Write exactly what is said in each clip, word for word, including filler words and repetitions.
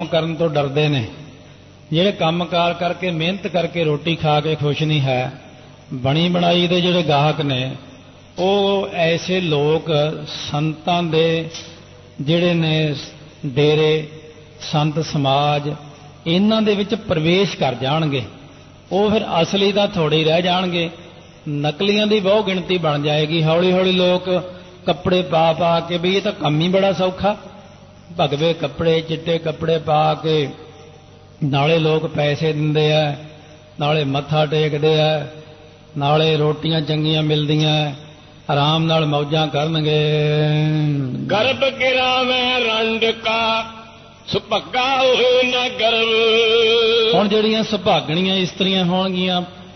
ਕਰਨ ਤੋਂ ਡਰਦੇ ਨੇ, ਜਿਹੜੇ ਕੰਮਕਾਰ ਕਰਕੇ ਮਿਹਨਤ ਕਰਕੇ ਰੋਟੀ ਖਾ ਕੇ ਖੁਸ਼ ਨਹੀਂ ਹੈ। ਬਣੀ ਬਣਾਈ ਦੇ ਜਿਹੜੇ ਗਾਹਕ ਨੇ ਉਹ ਐਸੇ ਲੋਕ ਸੰਤਾਂ ਦੇ ਜਿਹੜੇ ਨੇ ਡੇਰੇ ਸੰਤ ਸਮਾਜ ਇਹਨਾਂ ਦੇ ਵਿੱਚ ਪ੍ਰਵੇਸ਼ ਕਰ ਜਾਣਗੇ। ਉਹ ਫਿਰ ਅਸਲੀ ਦਾ ਥੋੜੇ ਹੀ ਰਹਿ ਜਾਣਗੇ, ਨਕਲੀਆਂ ਦੀ ਬਹੁ ਗਿਣਤੀ ਬਣ ਜਾਏਗੀ। ਹੌਲੀ ਹੌਲੀ ਲੋਕ ਕੱਪੜੇ ਪਾ ਪਾ ਕੇ ਵੀ ਇਹ ਤਾਂ ਕੰਮ ਹੀ ਬੜਾ ਸੌਖਾ, ਭਗਵੇ ਕੱਪੜੇ ਚਿੱਟੇ ਕੱਪੜੇ ਪਾ ਕੇ ਨਾਲੇ ਲੋਕ ਪੈਸੇ ਦਿੰਦੇ ਆ, ਨਾਲੇ ਮੱਥਾ ਟੇਕਦੇ ਆ, ਨਾਲੇ ਰੋਟੀਆਂ ਚੰਗੀਆਂ ਮਿਲਦੀਆਂ, ਆਰਾਮ ਨਾਲ ਮੌਜਾਂ ਕਰਨਗੇ। ਗਰਭ ਗਿਰਾਵੇਂ ਰੰਡ ਕਾ ਸੁਭਾਗਾ ਹੋਏ ਨਾ ਗਰਭ। ਹੁਣ ਜਿਹੜੀਆਂ ਸੁਭਾਗਣੀਆਂ ਇਸਤਰੀਆਂ ਹੋਣਗੀਆਂ,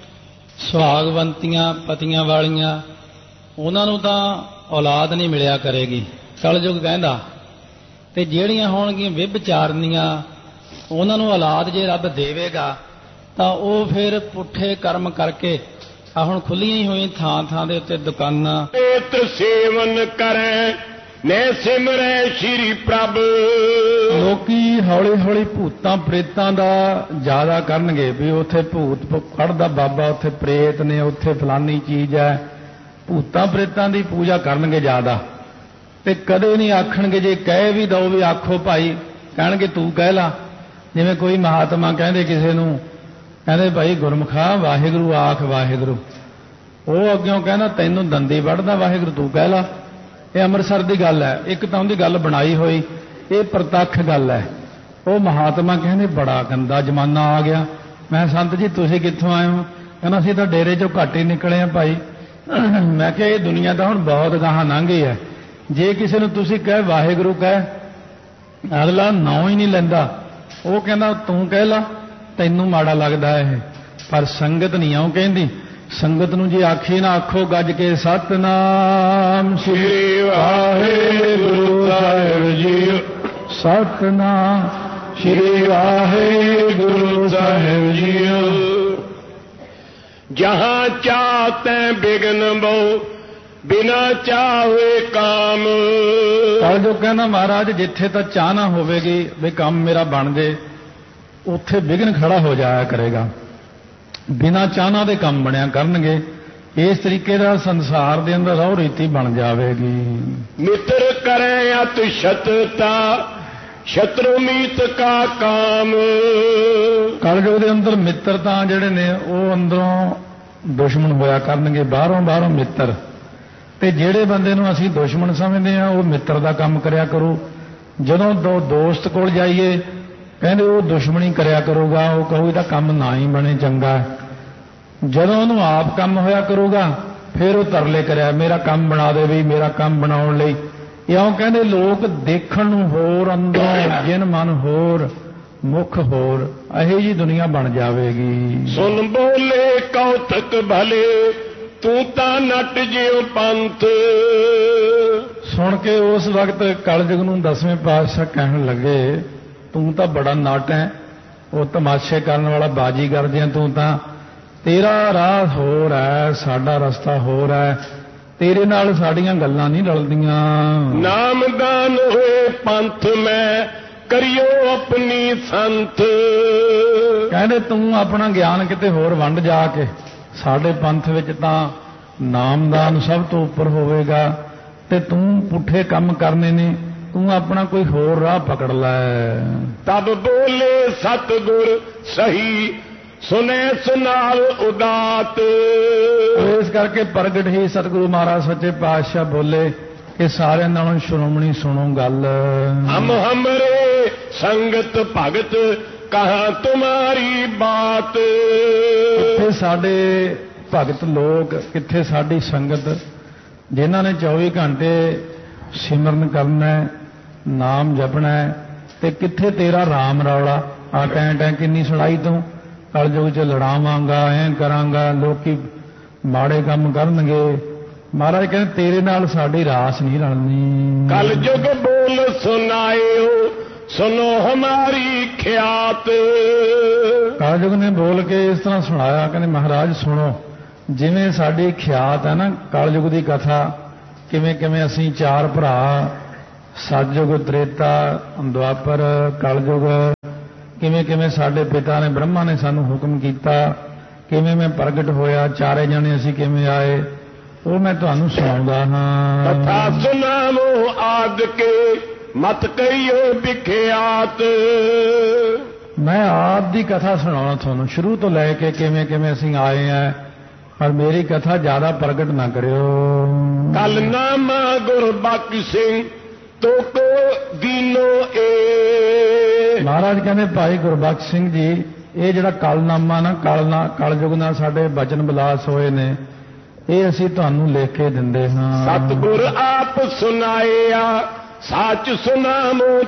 ਸੁਹਾਗਵੰਤੀਆਂ ਪਤੀਆਂ ਵਾਲੀਆਂ, ਉਹਨਾਂ ਨੂੰ ਤਾਂ ਔਲਾਦ ਨਹੀਂ ਮਿਲਿਆ ਕਰੇਗੀ, ਕਲਯੁਗ ਕਹਿੰਦਾ। ਤੇ ਜਿਹੜੀਆਂ ਹੋਣਗੀਆਂ ਵਿਭਚਾਰਨੀਆਂ, ਉਹਨਾਂ ਨੂੰ ਔਲਾਦ ਜੇ ਰੱਬ ਦੇਵੇਗਾ ਤਾਂ ਉਹ ਫਿਰ ਪੁੱਠੇ ਕਰਮ ਕਰਕੇ ਆ ਹੁਣ ਖੁੱਲੀਆਂ ਹੀ ਹੋਈਆਂ ਥਾਂ ਥਾਂ ਦੇ ਉੱਤੇ ਦੁਕਾਨਾਂ। ਪੇਤ ਸੇਵਨ ਕਰੇ ਨੇ ਸਿਮਰੈ ਸ਼੍ਰੀ ਪ੍ਰਭ। ਲੋਕੀ ਹੌਲੀ ਹੌਲੀ ਭੂਤਾਂ ਪ੍ਰੇਤਾਂ ਦਾ ਜ਼ਿਆਦਾ ਕਰਨਗੇ ਵੀ ਉੱਥੇ ਭੂਤ ਕੱਢਦਾ ਬਾਬਾ, ਉੱਥੇ ਪ੍ਰੇਤ ਨੇ, ਉੱਥੇ ਫਲਾਨੀ ਚੀਜ਼ ਹੈ। ਭੂਤਾਂ ਪ੍ਰੇਤਾਂ ਦੀ ਪੂਜਾ ਕਰਨਗੇ ਜ਼ਿਆਦਾ, ਤੇ ਕਦੇ ਨਹੀਂ ਆਖਣਗੇ ਜੇ ਕਹਿ ਵੀ ਦਓ ਵੀ ਆਖੋ ਭਾਈ, ਕਹਿਣਗੇ ਤੂੰ ਕਹਿ ਲਾ। ਜਿਵੇਂ ਕੋਈ ਮਹਾਤਮਾ ਕਹਿੰਦੇ ਕਿਸੇ ਨੂੰ, ਕਹਿੰਦੇ ਭਾਈ ਗੁਰਮੁਖਾ ਵਾਹਿਗੁਰੂ ਆਖ ਵਾਹਿਗੁਰੂ, ਉਹ ਅੱਗਿਓਂ ਕਹਿੰਦਾ ਤੈਨੂੰ ਦੰਦੀ ਵੱਢਦਾ ਵਾਹਿਗੁਰੂ ਤੂੰ ਕਹਿ ਲਾ। ਇਹ ਅੰਮ੍ਰਿਤਸਰ ਦੀ ਗੱਲ ਹੈ, ਇੱਕ ਤਾਂ ਉਹਦੀ ਗੱਲ ਬਣਾਈ ਹੋਈ, ਇਹ ਪ੍ਰਤੱਖ ਗੱਲ ਹੈ। ਉਹ ਮਹਾਤਮਾ ਕਹਿੰਦੇ ਬੜਾ ਗੰਦਾ ਜ਼ਮਾਨਾ ਆ ਗਿਆ। ਮੈਂ ਸੰਤ ਜੀ ਤੁਸੀਂ ਕਿੱਥੋਂ ਆਏ ਹੋ? ਕਹਿੰਦਾ ਅਸੀਂ ਤਾਂ ਡੇਰੇ ਚੋਂ ਘੱਟ ਹੀ ਨਿਕਲੇ ਆ ਭਾਈ। ਮੈਂ ਕਿਹਾ ਇਹ ਦੁਨੀਆ ਤਾਂ ਹੁਣ ਬਹੁਤ ਗਾਹਾਂ ਲੰਘ ਗਈ ਹੈ। ਜੇ ਕਿਸੇ ਨੂੰ ਤੁਸੀਂ ਕਹੇ ਵਾਹਿਗੁਰੂ ਕਹਿ, ਅਗਲਾ ਨਾਂ ਹੀ ਨਹੀਂ ਲੈਂਦਾ, ਉਹ ਕਹਿੰਦਾ ਤੂੰ ਕਹਿ ਲਾ, ਤੈਨੂੰ ਮਾੜਾ ਲੱਗਦਾ ਇਹ। ਪਰ ਸੰਗਤ ਨਹੀਂ ਆਉ ਕਹਿੰਦੀ। ਸੰਗਤ ਨੂੰ ਜੇ ਆਖੀ ਨਾ ਆਖੋ ਗੱਜ ਕੇ ਸਤਨਾਮ ਸ੍ਰੀ ਵਾਹਿਗੁਰੂ ਸਾਹਿਬ ਜੀ, ਸਤਨਾਮ ਸ੍ਰੀ ਵਾਹਿਗੁਰੂ ਸਾਹਿਬ ਜੀ। ਜਹਾਂ ਚਾਹਤੇ ਬਿਗਨ ਬਹੁ ਬਿਨਾ ਚਾਹੇ ਕਾਮ। ਪਰ ਜੋ ਕਹਿੰਦਾ ਮਹਾਰਾਜ ਜਿੱਥੇ ਤਾਂ ਚਾਹ ਨਾ ਹੋਵੇਗੀ ਵੀ ਕੰਮ ਮੇਰਾ ਬਣ ਜੇ, ਉੱਥੇ ਵਿਘਨ ਖੜਾ ਹੋ ਜਾਇਆ ਕਰੇਗਾ। ਬਿਨਾਂ ਚਾਹਨਾ ਦੇ ਕੰਮ ਬਣਿਆ ਕਰਨਗੇ। ਇਸ ਤਰੀਕੇ ਦਾ ਸੰਸਾਰ ਦੇ ਅੰਦਰ ਰਹੁ ਰੀਤੀ ਬਣ ਜਾਵੇਗੀ। ਮਿੱਤਰ ਕਰੇ ਅਤ ਸ਼ਤਤਾ ਸ਼ਤਰੂ ਮੀਤ ਕਾ ਕਾਮ। ਕਲਯੁਗ ਦੇ ਅੰਦਰ ਮਿੱਤਰ ਤਾਂ ਜਿਹੜੇ ਨੇ ਉਹ ਅੰਦਰੋਂ ਦੁਸ਼ਮਣ ਹੋਇਆ ਕਰਨਗੇ, ਬਾਹਰੋਂ ਬਾਹਰੋਂ ਮਿੱਤਰ। ਤੇ ਜਿਹੜੇ ਬੰਦੇ ਨੂੰ ਅਸੀਂ ਦੁਸ਼ਮਣ ਸਮਝਦੇ ਹਾਂ ਉਹ ਮਿੱਤਰ ਦਾ ਕੰਮ ਕਰਿਆ ਕਰੂ। ਜਦੋਂ ਦੋ ਦੋਸਤ ਕੋਲ ਜਾਈਏ ਕਹਿੰਦੇ ਉਹ ਦੁਸ਼ਮਣੀ ਕਰਿਆ ਕਰੂਗਾ, ਉਹ ਕਹੂ ਇਹਦਾ ਕੰਮ ਨਾ ਹੀ ਬਣੇ ਚੰਗਾ। ਜਦੋਂ ਉਹਨੂੰ ਆਪ ਕੰਮ ਹੋਇਆ ਕਰੂਗਾ ਫਿਰ ਉਹ ਤਰਲੇ ਕਰਿਆ ਮੇਰਾ ਕੰਮ ਬਣਾ ਦੇ ਵੀ, ਮੇਰਾ ਕੰਮ ਬਣਾਉਣ ਲਈ। ਇਉਂ ਕਹਿੰਦੇ ਲੋਕ ਦੇਖਣ ਨੂੰ ਹੋਰ, ਅੰਦਰੋਂ ਜਿਨ ਮਨ ਹੋਰ, ਮੁਖ ਹੋਰ, ਇਹੋ ਜੀ ਦੁਨੀਆ ਬਣ ਜਾਵੇਗੀ। ਸੁਣ ਬੋਲੇ ਕੌਤਕ ਭਲੇ ਤੂੰ ਤਾਂ ਨੱਟ ਜਿਉ ਪੰਥ। ਸੁਣ ਕੇ ਉਸ ਵਕਤ ਕਲਯੁਗ ਨੂੰ ਦਸਵੇਂ ਪਾਤਸ਼ਾਹ ਕਹਿਣ ਲੱਗੇ ਤੂੰ ਤਾਂ ਬੜਾ ਨੱਟ ਹੈ, ਉਹ ਤਮਾਸ਼ੇ ਕਰਨ ਵਾਲਾ ਬਾਜੀਗਰ ਜਿਹਾ ਤੂੰ ਤਾਂ। ਤੇਰਾ ਰਾਹ ਹੋਰ ਹੈ, ਸਾਡਾ ਰਸਤਾ ਹੋਰ ਹੈ, ਤੇਰੇ ਨਾਲ ਸਾਡੀਆਂ ਗੱਲਾਂ ਨਹੀਂ ਰਲਦੀਆਂ। ਨਾਮਦਾਨ ਹੋਏ ਪੰਥ ਮੈਂ ਕਰਿਓ ਆਪਣੀ ਸੰਤ। ਕਹਿੰਦੇ ਤੂੰ ਆਪਣਾ ਗਿਆਨ ਕਿਤੇ ਹੋਰ ਵੰਡ ਜਾ ਕੇ, ਸਾਡੇ ਪੰਥ ਵਿੱਚ ਤਾਂ ਨਾਮਦਾਨ ਸਭ ਤੋਂ ਉੱਪਰ ਹੋਵੇਗਾ ਤੇ ਤੂੰ ਪੁੱਠੇ ਕੰਮ ਕਰਨੇ ਨੇ, ਤੂੰ ਆਪਣਾ ਕੋਈ ਹੋਰ ਰਾਹ ਪਕੜ ਲੈ। ਤਬ ਬੋਲੇ ਸਤਿਗੁਰ ਸਹੀ ਸੁਨੇ ਸੁਨਾਲ ਉਦਾਤ। ਇਸ ਕਰਕੇ ਪ੍ਰਗਟ ਹੀ ਸਤਿਗੁਰੂ ਮਹਾਰਾਜ ਸੱਚੇ ਪਾਤਸ਼ਾਹ ਬੋਲੇ ਕਿ ਸਾਰਿਆਂ ਨਾਲੋਂ ਸ਼੍ਰੋਮਣੀ ਸੁਣੋ ਗੱਲ। ਹਮ ਹਮਰੇ ਸੰਗਤ ਭਗਤ ਕਹਾਂ ਤੁਮਾਰੀ ਬਾਤ। ਕਿੱਥੇ ਸਾਡੇ ਭਗਤ ਲੋਕ, ਕਿੱਥੇ ਸਾਡੀ ਸੰਗਤ ਜਿਨ੍ਹਾਂ ਨੇ ਚੌਵੀ ਘੰਟੇ ਸਿਮਰਨ ਕਰਨਾ, ਨਾਮ ਜਪਣਾ, ਤੇ ਕਿੱਥੇ ਤੇਰਾ ਰਾਮ ਰੌਲਾ। ਆ ਟੈਂ ਟੈਂ ਕਿੰਨੀ ਸੁਣਾਈ ਤੂੰ, ਕਲਯੁਗ ਚ ਲੜਾਵਾਂਗਾ, ਐਂ ਕਰਾਂਗਾ, ਲੋਕੀ ਮਾੜੇ ਕੰਮ ਕਰਨਗੇ। ਮਹਾਰਾਜ ਕਹਿੰਦੇ ਤੇਰੇ ਨਾਲ ਸਾਡੀ ਰਾਸ ਨਹੀਂ ਰਲਣੀ। ਕਲਯੁਗ ਬੋਲ ਸੁਨਾਇਓ ਸੁਨੋ ਹਮਾਰੀ ਖਿਆਤ। ਕਲਯੁਗ ਨੇ ਬੋਲ ਕੇ ਇਸ ਤਰ੍ਹਾਂ ਸੁਣਾਇਆ, ਕਹਿੰਦੇ ਮਹਾਰਾਜ ਸੁਣੋ, ਜਿਵੇਂ ਸਾਡੀ ਖਿਆਤ ਹੈ ਨਾ ਕਲਯੁਗ ਦੀ ਕਥਾ, ਕਿਵੇਂ ਕਿਵੇਂ ਅਸੀਂ ਚਾਰ ਭਰਾ ਸਤਯੁਗ, ਤ੍ਰੇਤਾ, ਦੁਆਪਰ, ਕਲਯੁਗ, ਕਿਵੇਂ ਕਿਵੇਂ ਸਾਡੇ ਪਿਤਾ ਨੇ ਬ੍ਰਹਮਾ ਨੇ ਸਾਨੂੰ ਹੁਕਮ ਕੀਤਾ, ਕਿਵੇਂ ਮੈਂ ਪ੍ਰਗਟ ਹੋਇਆ, ਚਾਰੇ ਜਣੇ ਅਸੀਂ ਕਿਵੇਂ ਆਏ, ਉਹ ਮੈਂ ਤੁਹਾਨੂੰ ਸੁਣਾਉਂਦਾ ਹਾਂ। ਕਥਾ ਸੁਣਾਵੋ ਆਦ ਕੇ ਮਤ ਕਹੀਓ ਵਿਖਿਆਤ। ਮੈਂ ਆਦ ਦੀ ਕਥਾ ਸੁਣਾਉਣਾ ਤੁਹਾਨੂੰ, ਸ਼ੁਰੂ ਤੋਂ ਲੈ ਕੇ ਕਿਵੇਂ ਕਿਵੇਂ ਅਸੀਂ ਆਏ ਆ, ਪਰ ਮੇਰੀ ਕਥਾ ਜ਼ਿਆਦਾ ਪ੍ਰਗਟ ਨਾ ਕਰਿਓ। ਕਲ ਨਾਮਾ ਗੁਰਬਖਸ਼ ਸਿੰਘ ਤੋਕੋ ਦੀਨੋ ਏ। ਮਹਾਰਾਜ ਕਹਿੰਦੇ ਭਾਈ ਗੁਰਬਖਸ਼ ਸਿੰਘ ਜੀ, ਇਹ ਜਿਹੜਾ ਕਲਨਾਮਾ ਨਾ, ਕਲਨਾ ਕਲਯੁਗ ਨਾਲ ਸਾਡੇ ਬਚਨ ਵਿਲਾਸ ਹੋਏ ਨੇ, ਇਹ ਅਸੀਂ ਤੁਹਾਨੂੰ ਲਿਖ ਕੇ ਦਿੰਦੇ ਹਾਂ। ਸਤਿਗੁਰ ਆਪ ਸੁਣਾਇਆ ਸੱਚ ਸੁਨਾਮੋ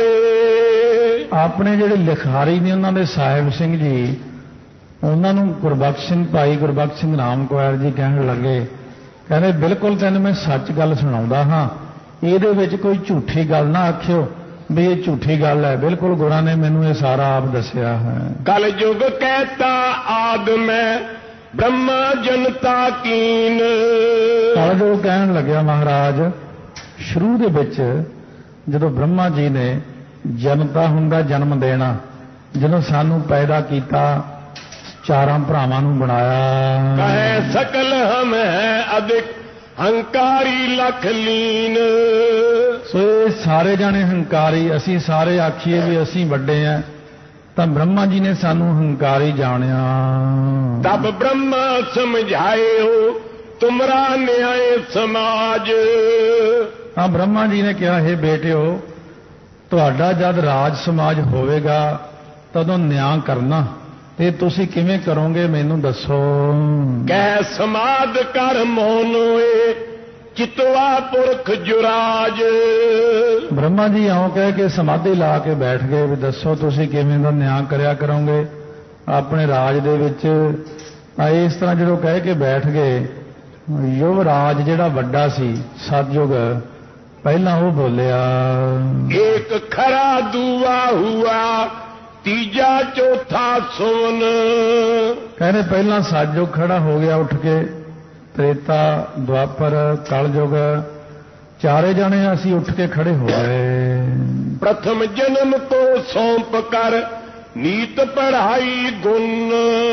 ਤੋਏ। ਆਪਣੇ ਜਿਹੜੇ ਲਿਖਾਰੀ ਨੇ ਉਹਨਾਂ ਦੇ ਸਾਹਿਬ ਸਿੰਘ ਜੀ, ਉਹਨਾਂ ਨੂੰ ਗੁਰਬਖਸ਼ ਸਿੰਘ, ਭਾਈ ਗੁਰਬਖਸ਼ ਸਿੰਘ ਰਾਮ ਕੁਆਰ ਜੀ ਕਹਿਣ ਲੱਗੇ, ਕਹਿੰਦੇ ਬਿਲਕੁਲ ਤੈਨੂੰ ਮੈਂ ਸੱਚ ਗੱਲ ਸੁਣਾਉਂਦਾ ਹਾਂ, ਇਹਦੇ ਵਿੱਚ ਕੋਈ ਝੂਠੀ ਗੱਲ ਨਾ ਆਖਿਓ ਵੀ ਇਹ ਝੂਠੀ ਗੱਲ ਹੈ, ਬਿਲਕੁਲ ਗੁਰਾਂ ਨੇ ਮੈਨੂੰ ਇਹ ਸਾਰਾ ਆਪ ਦੱਸਿਆ ਹੈ। ਕਲ ਯੁਗ ਕਹਿਤਾ ਆਦ ਮੈਂ ਬ੍ਰਹਮਾ ਜਨਤਾ ਕੀਨ। ਕਲ ਯੁਗ ਕਹਿਣ ਲੱਗਿਆ ਮਹਾਰਾਜ, ਸ਼ੁਰੂ ਦੇ ਵਿੱਚ ਜਦੋਂ ਬ੍ਰਹਮਾ ਜੀ ਨੇ ਜਨਤਾ ਹੁੰਦਾ ਜਨਮ ਦੇਣਾ, ਜਦੋਂ ਸਾਨੂੰ ਪੈਦਾ ਕੀਤਾ, ਚਾਰਾਂ ਭਰਾਵਾਂ ਨੂੰ ਬਣਾਇਆ, ਕਹੇ ਸਕਲ ਹਮ ਹੈ ਅਧਿਕ ਹੰਕਾਰੀ ਲਖ ਲੀਨ। ਸੋ ਇਹ ਸਾਰੇ ਜਾਣੇ ਹੰਕਾਰੀ, ਅਸੀਂ ਸਾਰੇ ਆਖੀਏ ਵੀ ਅਸੀਂ ਵੱਡੇ ਆ, ਤਾਂ ਬ੍ਰਹਮਾ ਜੀ ਨੇ ਸਾਨੂੰ ਹੰਕਾਰੀ ਜਾਣਿਆ। ਤਬ ਬ੍ਰਹਮਾ ਸਮਝਾਇਓ ਤੁਮਰਾ ਨਿਆਏ ਸਮਾਜ। ਹਾਂ, ਬ੍ਰਹਮਾ ਜੀ ਨੇ ਕਿਹਾ, ਹੈ ਬੇਟਿਓ, ਤੁਹਾਡਾ ਜਦ ਰਾਜ ਸਮਾਜ ਹੋਵੇਗਾ ਤਦੋਂ ਨਿਆਂ ਕਰਨਾ, ਤੇ ਤੁਸੀਂ ਕਿਵੇਂ ਕਰੋਗੇ ਮੈਨੂੰ ਦੱਸੋ। ਕਹਿ ਸਮਾਦ ਕਰ ਮੋਨੋਏ ਚਿਤਵਾ ਪੁਰਖ ਜੁਰਾਜ। ਬ੍ਰਹਮਾ ਜੀ ਆਉਂ ਕਹਿ ਕੇ ਸਮਾਧੀ ਲਾ ਕੇ ਬੈਠ ਗਏ ਵੀ ਦੱਸੋ ਤੁਸੀਂ ਕਿਵੇਂ ਦਾ ਨਿਆਂ ਕਰਿਆ ਕਰੋਗੇ ਆਪਣੇ ਰਾਜ ਦੇ ਵਿੱਚ। ਇਸ ਤਰ੍ਹਾਂ ਜਦੋਂ ਕਹਿ ਕੇ ਬੈਠ ਗਏ, ਯੁਵਰਾਜ ਜਿਹੜਾ ਵੱਡਾ ਸੀ ਸਤਯੁਗ, ਪਹਿਲਾਂ ਉਹ ਬੋਲਿਆ, ਇੱਕ ਖਰਾ ਦੂਆ ਹੁਆ ਤੀਜਾ ਚੌਥਾ ਸੋਨ। ਕਹਿੰਦੇ ਪਹਿਲਾਂ ਸਤਯੁਗ ਖੜਾ ਹੋ ਗਿਆ ਉੱਠ ਕੇ, ਤ੍ਰੇਤਾ, ਦੁਆਪਰ, ਕਲਯੁਗ, ਚਾਰੇ ਜਾਣੇ ਅਸੀਂ ਉੱਠ ਕੇ ਖੜੇ ਹੋ ਗਏ। ਪ੍ਰਥਮ ਜਨਮ ਤੋਂ ਸੌਂਪ ਕਰ ਨੀਤ ਪੜਾਈ ਗੁਣ।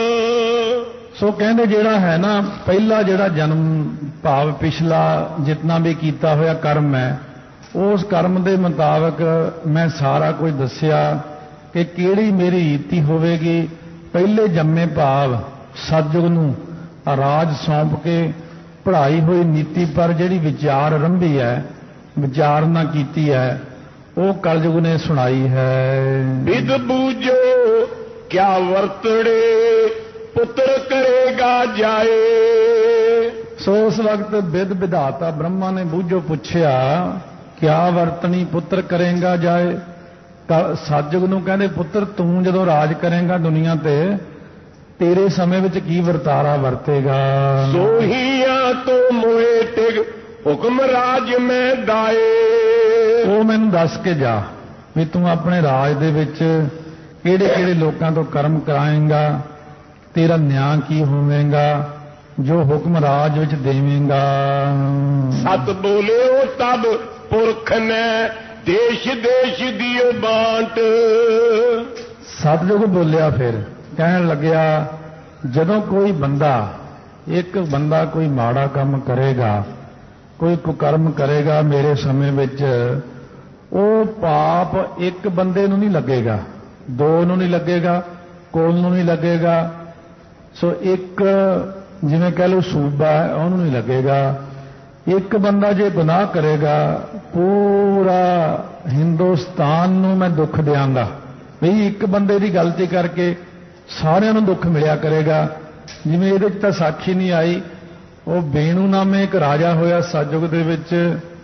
ਸੋ ਕਹਿੰਦੇ ਜਿਹੜਾ ਹੈ ਨਾ, ਪਹਿਲਾ ਜਿਹੜਾ ਜਨਮ ਭਾਵ ਪਿਛਲਾ ਜਿਤਨਾ ਵੀ ਕੀਤਾ ਹੋਇਆ ਕਰਮ ਹੈ, ਉਸ ਕਰਮ ਦੇ ਮੁਤਾਬਕ ਮੈਂ ਸਾਰਾ ਕੁਝ ਦੱਸਿਆ ਕਿ ਕਿਹੜੀ ਮੇਰੀ ਰੀਤੀ ਹੋਵੇਗੀ। ਪਹਿਲੇ ਜੰਮੇ ਭਾਵ ਸਤਿਯੁਗ ਨੂੰ ਰਾਜ ਸੌਂਪ ਕੇ ਪੜ੍ਹਾਈ ਹੋਈ ਨੀਤੀ ਪਰ ਜਿਹੜੀ ਵਿਚਾਰ ਆਰੰਭੀ ਹੈ, ਵਿਚਾਰਨਾ ਕੀਤੀ ਹੈ, ਉਹ ਕਲਯੁਗ ਨੇ ਸੁਣਾਈ ਹੈ। ਵਿਦ ਬੂਝੋ ਕਿਆ ਵਰਤੜੇ ਪੁੱਤਰ ਕਰੇਗਾ ਜਾਏ। ਸੋ ਉਸ ਵਕਤ ਵਿਦ ਵਿਧਾਤਾ ਬ੍ਰਹਮਾ ਨੇ ਬੂਝੋ ਪੁੱਛਿਆ, ਕਿਆ ਵਰਤਣੀ ਪੁੱਤਰ ਕਰੇਗਾ ਜਾਏ। ਸਤਿਯੁਗ ਨੂੰ ਕਹਿੰਦੇ, ਪੁੱਤਰ ਤੂੰ ਜਦੋਂ ਰਾਜ ਕਰੇਗਾ ਦੁਨੀਆ ਤੇ, ਤੇਰੇ ਸਮੇਂ ਵਿੱਚ ਕੀ ਵਰਤਾਰਾ ਵਰਤੇਗਾ। ਸੋਹੀਆਂ ਤੋਂ ਮੋਏ ਟਿਗ ਹੁਕਮ ਰਾਜ ਮੈਂ ਦਾਏ। ਉਹ ਮੈਨੂੰ ਦੱਸ ਕੇ ਜਾ ਵੀ ਤੂੰ ਆਪਣੇ ਰਾਜ ਦੇ ਵਿੱਚ ਕਿਹੜੇ ਕਿਹੜੇ ਲੋਕਾਂ ਤੋਂ ਕਰਮ ਕਰਾਏਂਗਾ, ਤੇਰਾ ਨਿਆਂ ਕੀ ਹੋਵੇਗਾ, ਜੋ ਹੁਕਮ ਰਾਜ ਵਿੱਚ ਦੇਵੇਂਗਾ। ਸਤ ਬੋਲਿਓ ਤਬ ਪੁਰਖ ਨੇ ਦੇਸ਼ ਦੇਸ਼ ਦਿਓ ਬਾਂਟ। ਸਤਿਯੁਗ ਬੋਲਿਆ, ਫਿਰ ਕਹਿਣ ਲੱਗਿਆ, ਜਦੋਂ ਕੋਈ ਬੰਦਾ, ਇੱਕ ਬੰਦਾ ਕੋਈ ਮਾੜਾ ਕੰਮ ਕਰੇਗਾ, ਕੋਈ ਕੁਕਰਮ ਕਰੇਗਾ ਮੇਰੇ ਸਮੇਂ ਵਿੱਚ, ਉਹ ਪਾਪ ਇੱਕ ਬੰਦੇ ਨੂੰ ਨਹੀਂ ਲੱਗੇਗਾ, ਦੋ ਨੂੰ ਨਹੀਂ ਲੱਗੇਗਾ, ਕੋਲ ਨੂੰ ਨਹੀਂ ਲੱਗੇਗਾ। ਸੋ ਇੱਕ ਜਿਵੇਂ ਕਹਿ ਲਓ ਸੂਬਾ ਹੈ, ਉਹਨੂੰ ਨਹੀਂ ਲੱਗੇਗਾ। ਇੱਕ ਬੰਦਾ ਜੇ ਗੁਨਾਹ ਕਰੇਗਾ, ਪੂਰਾ ਹਿੰਦੁਸਤਾਨ ਨੂੰ ਮੈਂ ਦੁੱਖ ਦਿਆਂਗਾ। ਵੀ ਇੱਕ ਬੰਦੇ ਦੀ ਗਲਤੀ ਕਰਕੇ ਸਾਰਿਆਂ ਨੂੰ ਦੁੱਖ ਮਿਲਿਆ ਕਰੇਗਾ। ਜਿਵੇਂ ਇਹਦੇ 'ਚ ਤਾਂ ਸਾਖੀ ਨਹੀਂ ਆਈ, ਉਹ ਬੇਣੂ ਨਾਮੇ ਇੱਕ ਰਾਜਾ ਹੋਇਆ ਸਤਿਯੁਗ ਦੇ ਵਿੱਚ,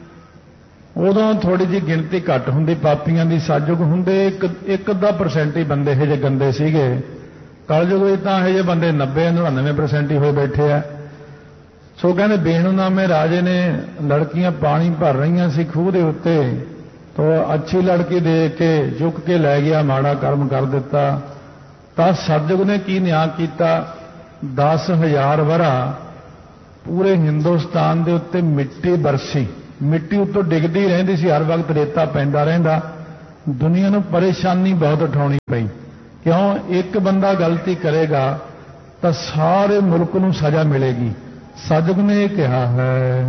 ਉਦੋਂ ਥੋੜੀ ਜਿਹੀ ਗਿਣਤੀ ਘੱਟ ਹੁੰਦੀ ਪਾਪੀਆਂ ਦੀ। ਸਤਿਯੁਗ ਹੁੰਦੇ ਇੱਕ ਇੱਕ ਅੱਧਾ ਪਰਸੈਂਟ ਹੀ ਬੰਦੇ ਇਹ ਜਿਹੇ ਗੰਦੇ ਸੀਗੇ। ਕਲਯੁਗ ਵਿੱਚ ਤਾਂ ਇਹ ਜਿਹੇ ਬੰਦੇ ਨੱਬੇ ਨੜਿਨਵੇਂ ਪਰਸੈਂਟ ਹੀ ਹੋਏ ਬੈਠੇ ਆ। ਸੋ ਕਹਿੰਦੇ ਬੇਣੂ ਨਾਮੇ ਰਾਜੇ ਨੇ ਲੜਕੀਆਂ ਪਾਣੀ ਭਰ ਰਹੀਆਂ ਸੀ ਖੂਹ ਦੇ ਉੱਤੇ, ਤਾਂ ਅੱਛੀ ਲੜਕੀ ਦੇਖ ਕੇ ਝੁੱਕ ਕੇ ਲੈ ਗਿਆ, ਮਾੜਾ ਕਰਮ ਕਰ ਦਿੱਤਾ। ਤਾਂ ਸਤਿਯੁਗ ਨੇ ਕੀ ਨਿਆਂ ਕੀਤਾ, ਦਸ ਹਜ਼ਾਰ ਵਰਾ ਪੂਰੇ ਹਿੰਦੁਸਤਾਨ ਦੇ ਉੱਤੇ ਮਿੱਟੀ ਬਰਸੀ, ਮਿੱਟੀ ਉੱਤੋਂ ਡਿੱਗਦੀ ਰਹਿੰਦੀ ਸੀ, ਹਰ ਵਕਤ ਰੇਤਾ ਪੈਂਦਾ ਰਹਿੰਦਾ। ਦੁਨੀਆ ਨੂੰ ਪਰੇਸ਼ਾਨੀ ਬਹੁਤ ਉਠਾਉਣੀ ਪਈ। ਕਿਉਂ? ਇੱਕ ਬੰਦਾ ਗਲਤੀ ਕਰੇਗਾ ਤਾਂ ਸਾਰੇ ਮੁਲਕ ਨੂੰ ਸਜ਼ਾ ਮਿਲੇਗੀ। ਸਤਿਗੁਰੂ ਨੇ ਇਹ ਕਿਹਾ ਹੈ,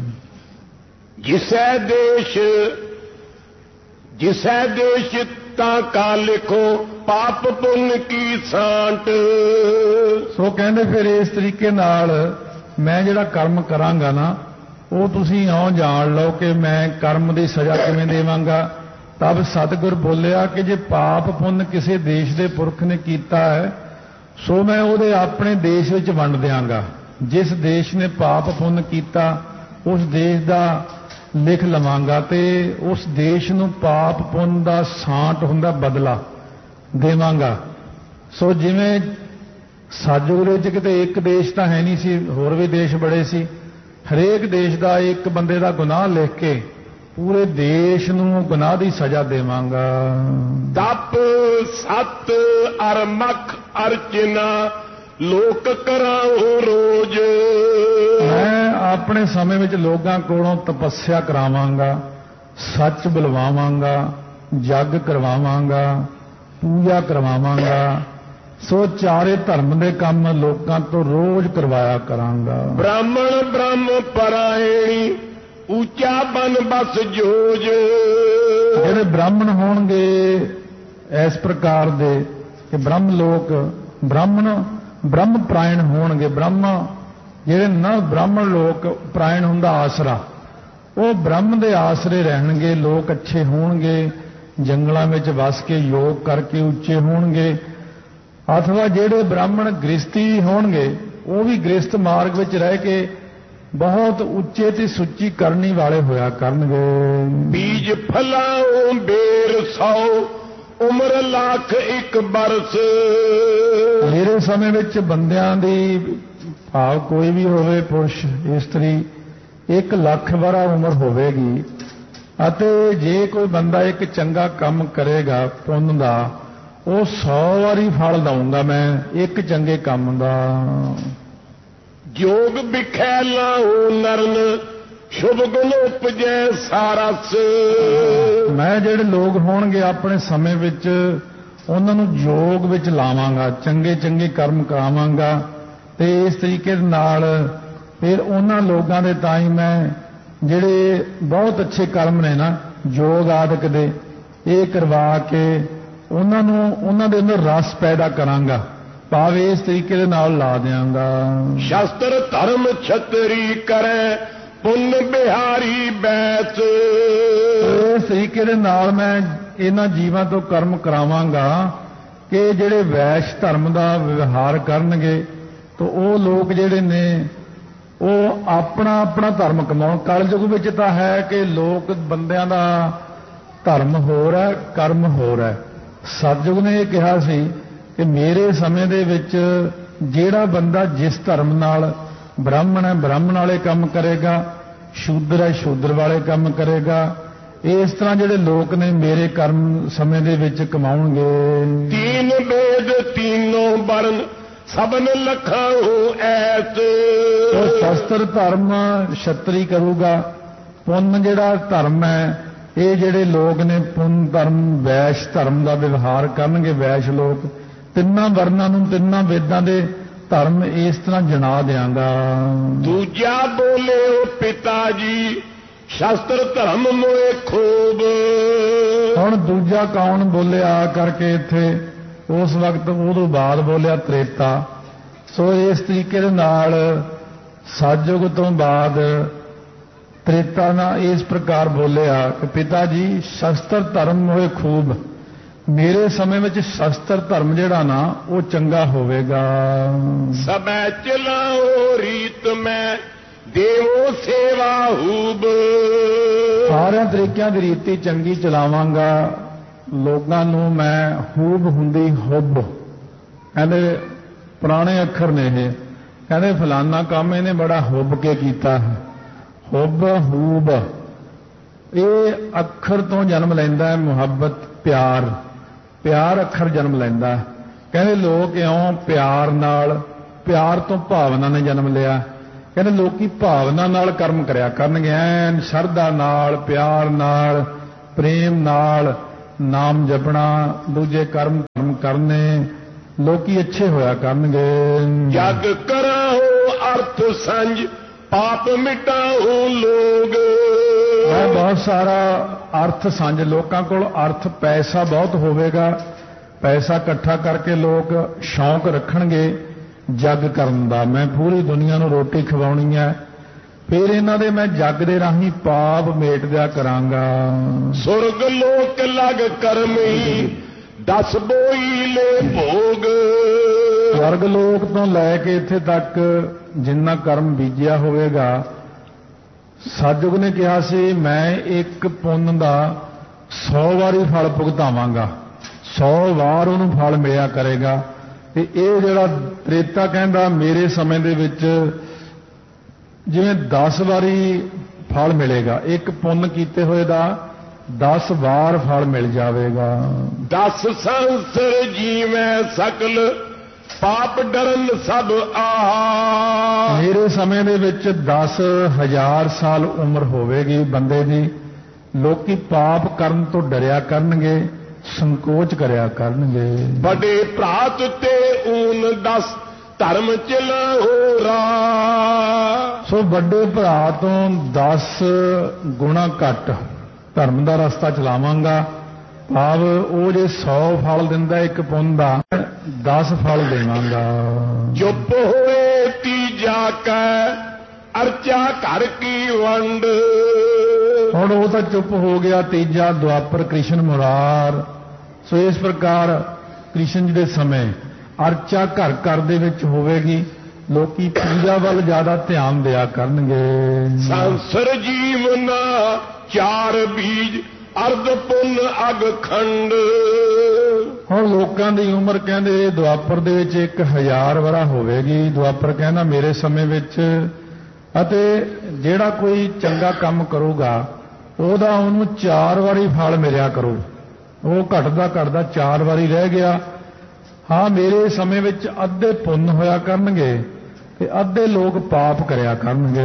ਜਿਸੈ ਦੇਸ਼ ਜਿਸੈ ਦੇਸ਼ ਤਾਂ ਕਾ ਲਿਖੋ ਪਾਪ ਪੁੰਨ ਕੀ ਸਾਂਟ। ਸੋ ਕਹਿੰਦੇ ਫਿਰ ਇਸ ਤਰੀਕੇ ਨਾਲ ਮੈਂ ਜਿਹੜਾ ਕਰਮ ਕਰਾਂਗਾ ਨਾ, ਉਹ ਤੁਸੀਂ ਇਉਂ ਜਾਣ ਲਓ ਕਿ ਮੈਂ ਕਰਮ ਦੀ ਸਜ਼ਾ ਕਿਵੇਂ ਦੇਵਾਂਗਾ। ਤਬ ਸਤਿਗੁਰ ਬੋਲਿਆ ਕਿ ਜੇ ਪਾਪ ਪੁੰਨ ਕਿਸੇ ਦੇਸ਼ ਦੇ ਪੁਰਖ ਨੇ ਕੀਤਾ ਹੈ, ਸੋ ਮੈਂ ਉਹਦੇ ਆਪਣੇ ਦੇਸ਼ ਵਿੱਚ ਵੰਡ ਦਿਆਂਗਾ। ਜਿਸ ਦੇਸ਼ ਨੇ ਪਾਪ ਪੁੰਨ ਕੀਤਾ ਉਸ ਦੇਸ਼ ਦਾ ਲਿਖ ਲਵਾਂਗਾ ਤੇ ਉਸ ਦੇਸ਼ ਨੂੰ ਪਾਪ ਪੁੰਨ ਦਾ ਸਾਂਟ ਹੁੰਦਾ ਬਦਲਾ ਦੇਵਾਂਗਾ। ਸੋ ਜਿਵੇਂ ਸਤਿਗੁਰੂ ਵਿੱਚ ਕਿਤੇ ਇੱਕ ਦੇਸ਼ ਤਾਂ ਹੈ ਨਹੀਂ ਸੀ, ਹੋਰ ਵੀ ਦੇਸ਼ ਬੜੇ ਸੀ। ਹਰੇਕ ਦੇਸ਼ ਦਾ ਇੱਕ ਬੰਦੇ ਦਾ ਗੁਨਾਹ ਲਿਖ ਕੇ ਪੂਰੇ ਦੇਸ਼ ਨੂੰ ਗੁਨਾਹ ਦੀ ਸਜ਼ਾ ਦੇਵਾਂਗਾ। ਤਪ ਸਤ ਅਰ ਮਖ ਅਰਚਨਾ ਲੋਕ ਕਰਾਉ ਰੋਜ਼। ਮੈਂ ਆਪਣੇ ਸਮੇਂ ਵਿੱਚ ਲੋਕਾਂ ਕੋਲੋਂ ਤਪੱਸਿਆ ਕਰਾਵਾਂਗਾ, ਸੱਚ ਬੁਲਵਾਵਾਂਗਾ, ਜੱਗ ਕਰਵਾਵਾਂਗਾ, ਪੂਜਾ ਕਰਵਾਵਾਂਗਾ। ਸੋ ਚਾਰੇ ਧਰਮ ਦੇ ਕੰਮ ਲੋਕਾਂ ਤੋਂ ਰੋਜ਼ ਕਰਵਾਇਆ ਕਰਾਂਗਾ। ਬ੍ਰਾਹਮਣ ਬ੍ਰਹਮ ਪਰਾਇਣੀ ਉੱਚਾ ਬਨ ਬਸ ਜੋਜ। ਜਿਹੜੇ ਬ੍ਰਾਹਮਣ ਹੋਣਗੇ ਇਸ ਪ੍ਰਕਾਰ ਦੇ ਕਿ ਬ੍ਰਹਮ ਲੋਕ ਬ੍ਰਾਹਮਣ ਬ੍ਰਹਮ ਪ੍ਰਾਇਣ ਹੋਣਗੇ। ਬ੍ਰਹਮ ਜਿਹੜੇ ਨਾ ਬ੍ਰਾਹਮਣ ਲੋਕ ਪ੍ਰਾਇਣ ਹੁੰਦਾ ਆਸਰਾ, ਉਹ ਬ੍ਰਹਮ ਦੇ ਆਸਰੇ ਰਹਿਣਗੇ। ਲੋਕ ਅੱਛੇ ਹੋਣਗੇ, ਜੰਗਲਾਂ ਵਿੱਚ ਵਸ ਕੇ ਯੋਗ ਕਰਕੇ ਉੱਚੇ ਹੋਣਗੇ। ਅਥਵਾ ਜਿਹੜੇ ਬ੍ਰਾਹਮਣ ਗ੍ਰਸਤੀ ਹੋਣਗੇ, ਉਹ ਵੀ ਗ੍ਰਸਤ ਮਾਰਗ ਵਿੱਚ ਰਹਿ ਕੇ ਬਹੁਤ ਉੱਚੇ ਤੇ ਸੁੱਚੀ ਕਰਨੀ ਵਾਲੇ ਹੋਇਆ ਕਰਨਗੇ। ਬੀਜ ਫਲਾਉ ਬੇਰ ਸੌ ਉਮਰ ਲੱਖ ਇੱਕ ਬਰਸ। ਮੇਰੇ ਸਮੇਂ ਵਿੱਚ ਬੰਦਿਆਂ ਦੀ ਭਾਵ ਕੋਈ ਵੀ ਹੋਵੇ, ਪੁਰਸ਼ ਇਸਤਰੀ, ਇੱਕ ਲੱਖ ਵਰਾ ਉਮਰ ਹੋਵੇਗੀ। ਅਤੇ ਜੇ ਕੋਈ ਬੰਦਾ ਇੱਕ ਚੰਗਾ ਕੰਮ ਕਰੇਗਾ ਪੁੰਨ ਦਾ, ਉਹ ਸੌ ਵਾਰੀ ਫਲ ਦਊਂਗਾ ਮੈਂ ਇੱਕ ਚੰਗੇ ਕੰਮ ਦਾ। ਜੋਗ ਵਿਖੈ ਲਾਉ ਨਰਨ ਸ਼ੁਭ ਗੁਣ ਉਪਜੈ ਸਾਰਸ। ਮੈਂ ਜਿਹੜੇ ਲੋਕ ਹੋਣਗੇ ਆਪਣੇ ਸਮੇਂ ਵਿੱਚ ਉਹਨਾਂ ਨੂੰ ਯੋਗ ਵਿੱਚ ਲਾਵਾਂਗਾ, ਚੰਗੇ ਚੰਗੇ ਕਰਮ ਕਰਾਵਾਂਗਾ। ਤੇ ਇਸ ਤਰੀਕੇ ਨਾਲ ਫਿਰ ਉਹਨਾਂ ਲੋਕਾਂ ਦੇ ਤਾਂ ਹੀ ਮੈਂ ਜਿਹੜੇ ਬਹੁਤ ਅੱਛੇ ਕਰਮ ਨੇ ਨਾ ਯੋਗ ਆਦਿਕ ਦੇ, ਇਹ ਕਰਵਾ ਕੇ ਉਹਨਾਂ ਨੂੰ ਉਹਨਾਂ ਦੇ ਅੰਦਰ ਰਸ ਪੈਦਾ ਕਰਾਂਗਾ। ਭਾਵੇਂ ਇਸ ਤਰੀਕੇ ਦੇ ਨਾਲ ਲਾ ਦਿਆਂਗਾ। ਸ਼ਸਤਰ ਧਰਮ ਛਤਰੀ ਕਰੈ ਪੁੰਨ ਬਿਹਾਰੀ ਬੈਸ। ਇਸ ਤਰੀਕੇ ਦੇ ਨਾਲ ਮੈਂ ਇਹਨਾਂ ਜੀਵਾਂ ਤੋਂ ਕਰਮ ਕਰਾਵਾਂਗਾ ਕਿ ਜਿਹੜੇ ਵੈਸ਼ ਧਰਮ ਦਾ ਵਿਵਹਾਰ ਕਰਨਗੇ ਤਾਂ ਉਹ ਲੋਕ ਜਿਹੜੇ ਨੇ ਉਹ ਆਪਣਾ ਆਪਣਾ ਧਰਮ ਕਮਾਉਣ। ਕਲਯੁਗ ਵਿੱਚ ਤਾਂ ਹੈ ਕਿ ਲੋਕ ਬੰਦਿਆਂ ਦਾ ਧਰਮ ਹੋਰ ਹੈ, ਕਰਮ ਹੋਰ ਹੈ। ਸਤਿਯੁਗ ਨੇ ਇਹ ਕਿਹਾ ਸੀ ਕਿ ਮੇਰੇ ਸਮੇਂ ਦੇ ਵਿੱਚ ਜਿਹੜਾ ਬੰਦਾ ਜਿਸ ਧਰਮ ਨਾਲ ਬ੍ਰਾਹਮਣ ਹੈ ਬ੍ਰਾਹਮਣ ਵਾਲੇ ਕੰਮ ਕਰੇਗਾ, ਸ਼ੂਦਰ ਹੈ ਸ਼ੂਦਰ ਵਾਲੇ ਕੰਮ ਕਰੇਗਾ। ਇਸ ਤਰ੍ਹਾਂ ਜਿਹੜੇ ਲੋਕ ਨੇ ਮੇਰੇ ਕਰਮ ਸਮੇਂ ਦੇ ਵਿੱਚ ਕਮਾਉਣਗੇ। ਤੀਨ ਵੇਦ ਤੀਨੋਂ ਵਰਨ ਸਭਨ ਲਖਾਂ ਐਸ। ਉਹ ਸ਼ਸਤਰ ਧਰਮ ਛਤਰੀ ਕਰੂਗਾ, ਪੁੰਨ ਜਿਹੜਾ ਧਰਮ ਹੈ ਇਹ ਜਿਹੜੇ ਲੋਕ ਨੇ ਪੁੰਨ ਧਰਮ ਵੈਸ਼ ਧਰਮ ਦਾ ਵਿਵਹਾਰ ਕਰਨਗੇ। ਵੈਸ਼ ਲੋਕ ਤਿੰਨਾਂ ਵਰਨਾਂ ਨੂੰ ਤਿੰਨਾਂ ਵੇਦਾਂ ਦੇ ਧਰਮ ਇਸ ਤਰ੍ਹਾਂ ਜਣਾ ਦਿਆਂਗਾ। ਦੂਜਾ ਬੋਲਿਓ ਪਿਤਾ ਜੀ ਸ਼ਸਤਰ ਧਰਮ ਮੋਏ ਖੂਬ। ਹੁਣ ਦੂਜਾ ਕੌਣ ਬੋਲਿਆ ਕਰਕੇ ਇੱਥੇ? ਉਸ ਵਕਤ ਉਹਦੋਂ ਬਾਅਦ ਬੋਲਿਆ ਤ੍ਰੇਤਾ। ਸੋ ਇਸ ਤਰੀਕੇ ਦੇ ਨਾਲ ਸਤਿਯੁਗ ਤੋਂ ਬਾਅਦ ਤ੍ਰੇਤਾ ਨਾਲ ਇਸ ਪ੍ਰਕਾਰ ਬੋਲਿਆ ਕਿ ਪਿਤਾ ਜੀ ਸ਼ਸਤਰ ਧਰਮ ਹੋਏ ਖੂਬ। ਮੇਰੇ ਸਮੇਂ ਵਿੱਚ ਸ਼ਸਤਰ ਧਰਮ ਜਿਹੜਾ ਨਾ ਉਹ ਚੰਗਾ ਹੋਵੇਗਾ। ਸਭੈ ਚਲਾਓ ਰੀਤ ਮੈਂ ਦੇਵੋ ਸੇਵਾ ਹੂਬ। ਸਾਰਿਆਂ ਤਰੀਕਿਆਂ ਦੀ ਰੀਤੀ ਚੰਗੀ ਚਲਾਵਾਂਗਾ। ਲੋਕਾਂ ਨੂੰ ਮੈਂ ਹੂਬ ਹੁੰਦੀ ਹੁੱਬ। ਕਹਿੰਦੇ ਪੁਰਾਣੇ ਅੱਖਰ ਨੇ ਇਹ, ਕਹਿੰਦੇ ਫਲਾਨਾ ਕੰਮ ਇਹਨੇ ਬੜਾ ਹੁੱਬ ਕੇ ਕੀਤਾ ਹੈ। ਹੁੱਬ ਹੂਬ ਇਹ ਅੱਖਰ ਤੋਂ ਜਨਮ ਲੈਂਦਾ ਹੈ। ਮੁਹੱਬਤ ਪਿਆਰ, ਪਿਆਰ ਅੱਖਰ ਜਨਮ ਲੈਂਦਾ ਹੈ। ਕਹਿੰਦੇ ਲੋਕ ਇਉਂ ਪਿਆਰ ਨਾਲ, ਪਿਆਰ ਤੋਂ ਭਾਵਨਾ ਨੇ ਜਨਮ ਲਿਆ। ਕਹਿੰਦੇ ਲੋਕੀ ਭਾਵਨਾ ਨਾਲ ਕਰਮ ਕਰਿਆ ਕਰਨਗੇ, ਐਨ ਸ਼ਰਧਾ ਨਾਲ, ਪਿਆਰ ਨਾਲ, ਪ੍ਰੇਮ ਨਾਲ ਨਾਮ ਜਪਣਾ, ਦੂਜੇ ਕਰਮ ਕਰਮ ਕਰਨੇ, ਲੋਕੀ ਅੱਛੇ ਹੋਇਆ ਕਰਨਗੇ। ਜਗ ਕਰਾਓ ਅਰਥ ਸੰਜ ਪਾਪ ਮਿਟਾਓ ਲੋਗ। ਮੈਂ ਬਹੁਤ ਸਾਰਾ ਅਰਥ ਸੰਜ, ਲੋਕਾਂ ਕੋਲ ਅਰਥ ਪੈਸਾ ਬਹੁਤ ਹੋਵੇਗਾ, ਪੈਸਾ ਇਕੱਠਾ ਕਰਕੇ ਲੋਕ ਸ਼ੌਂਕ ਰੱਖਣਗੇ ਜੱਗ ਕਰਨ ਦਾ, ਮੈਂ ਪੂਰੀ ਦੁਨੀਆ ਨੂੰ ਰੋਟੀ ਖਵਾਉਣੀ ਹੈ, ਫਿਰ ਇਹਨਾਂ ਦੇ ਮੈਂ ਜੱਗ ਦੇ ਰਾਹੀਂ ਪਾਪ ਮੇਟ ਦਿਆ ਕਰਾਂਗਾ। ਸੁਰਗ ਲੋਕ ਲਗ ਕਰਮੀ ਦਸ ਬੋਈ ਲੈ ਭੋਗ। ਸਵਰਗ ਲੋਕ ਤੋਂ ਲੈ ਕੇ ਇੱਥੇ ਤੱਕ ਜਿੰਨਾ ਕਰਮ ਬੀਜਿਆ ਹੋਵੇਗਾ, ਸਤਿਗੁਰੂ ਨੇ ਕਿਹਾ ਸੀ ਮੈਂ ਇੱਕ ਪੁੰਨ ਦਾ ਸੌ ਵਾਰੀ ਫਲ ਭੁਗਤਾਵਾਂਗਾ, ਸੌ ਵਾਰ ਉਹਨੂੰ ਫਲ ਮਿਲਿਆ ਕਰੇਗਾ। ਤੇ ਇਹ ਜਿਹੜਾ ਤ੍ਰੇਤਾ ਕਹਿੰਦਾ ਮੇਰੇ ਸਮੇਂ ਦੇ ਵਿੱਚ ਜਿਵੇਂ ਦਸ ਵਾਰੀ ਫਲ ਮਿਲੇਗਾ, ਇੱਕ ਪੁੰਨ ਕੀਤੇ ਹੋਏ ਦਾ ਦਸ ਵਾਰ ਫਲ ਮਿਲ ਜਾਵੇਗਾ। ਦਸ ਸੰਸਰ ਜੀਵੈ ਸਕਲ ਪਾਪ ਡਰਨ ਸਭ ਆ। ਮੇਰੇ ਸਮੇਂ ਦੇ ਵਿੱਚ ਦਸ ਹਜ਼ਾਰ ਸਾਲ ਉਮਰ ਹੋਵੇਗੀ ਬੰਦੇ ਦੀ, ਲੋਕੀ ਪਾਪ ਕਰਨ ਤੋਂ ਡਰਿਆ ਕਰਨਗੇ, ਸੰਕੋਚ ਕਰਿਆ ਕਰਨਗੇ। ਬੜੇ ਭਰਾਤ ਤੇ ਊਨ ਦਸ ਧਰਮ ਚਲਾ ਹੋ ਰਾ। ਸੋ ਵੱਡੇ ਭਰਾ ਤੋਂ ਦਸ ਗੁਣਾ ਘੱਟ ਧਰਮ ਦਾ ਰਸਤਾ ਚਲਾਵਾਂਗਾ, ਭਾਵ ਉਹ ਜੇ ਸੌ ਫਲ ਦਿੰਦਾ ਇੱਕ ਪੁੰਨ ਦਾ, ਦਸ ਫਲ ਦੇਵਾਂਗਾ। ਚੁੱਪ ਹੋਏ ਤੀਜਾ ਕੈ ਅਰਚਾ ਘਰ ਕੀ ਵੰਡ। ਹੁਣ ਉਹ ਤਾਂ ਚੁੱਪ ਹੋ ਗਿਆ, ਤੀਜਾ ਦੁਆਪਰ ਕ੍ਰਿਸ਼ਨ ਮੁਰਾਰ। ਸੋ ਇਸ ਪ੍ਰਕਾਰ ਕ੍ਰਿਸ਼ਨ ਜੀ ਦੇ ਸਮੇਂ ਅਰਚਾ ਘਰ ਘਰ ਦੇ ਵਿੱਚ ਹੋਵੇਗੀ, ਲੋਕੀ ਪੂਜਾ ਵੱਲ ਜ਼ਿਆਦਾ ਧਿਆਨ ਦਿਆ ਕਰਨਗੇ। ਸੰਸਰ ਜੀਵਨਾ ਚਾਰ ਬੀਜ ਅਰਧ ਪੁੰਨ ਅਗ ਖੰਡ। ਹੁਣ ਲੋਕਾਂ ਦੀ ਉਮਰ ਕਹਿੰਦੇ ਦੁਆਪਰ ਦੇ ਵਿੱਚ ਇੱਕ ਹਜ਼ਾਰ ਵਰਾ ਹੋਵੇਗੀ। ਦੁਆਪਰ ਕਹਿੰਦਾ ਮੇਰੇ ਸਮੇਂ ਵਿੱਚ, ਅਤੇ ਜਿਹੜਾ ਕੋਈ ਚੰਗਾ ਕੰਮ ਕਰੂਗਾ ਉਹਦਾ ਉਹਨੂੰ ਚਾਰ ਵਾਰੀ ਫਲ ਮਿਲਿਆ ਕਰੂ। ਉਹ ਘਟਦਾ ਘਟਦਾ ਚਾਰ ਵਾਰੀ ਰਹਿ ਗਿਆ। ਹਾਂ, ਮੇਰੇ ਸਮੇਂ ਵਿੱਚ ਅੱਧੇ ਪੁੰਨ ਹੋਇਆ ਕਰਨਗੇ ਤੇ ਅੱਧੇ ਲੋਕ ਪਾਪ ਕਰਿਆ ਕਰਨਗੇ।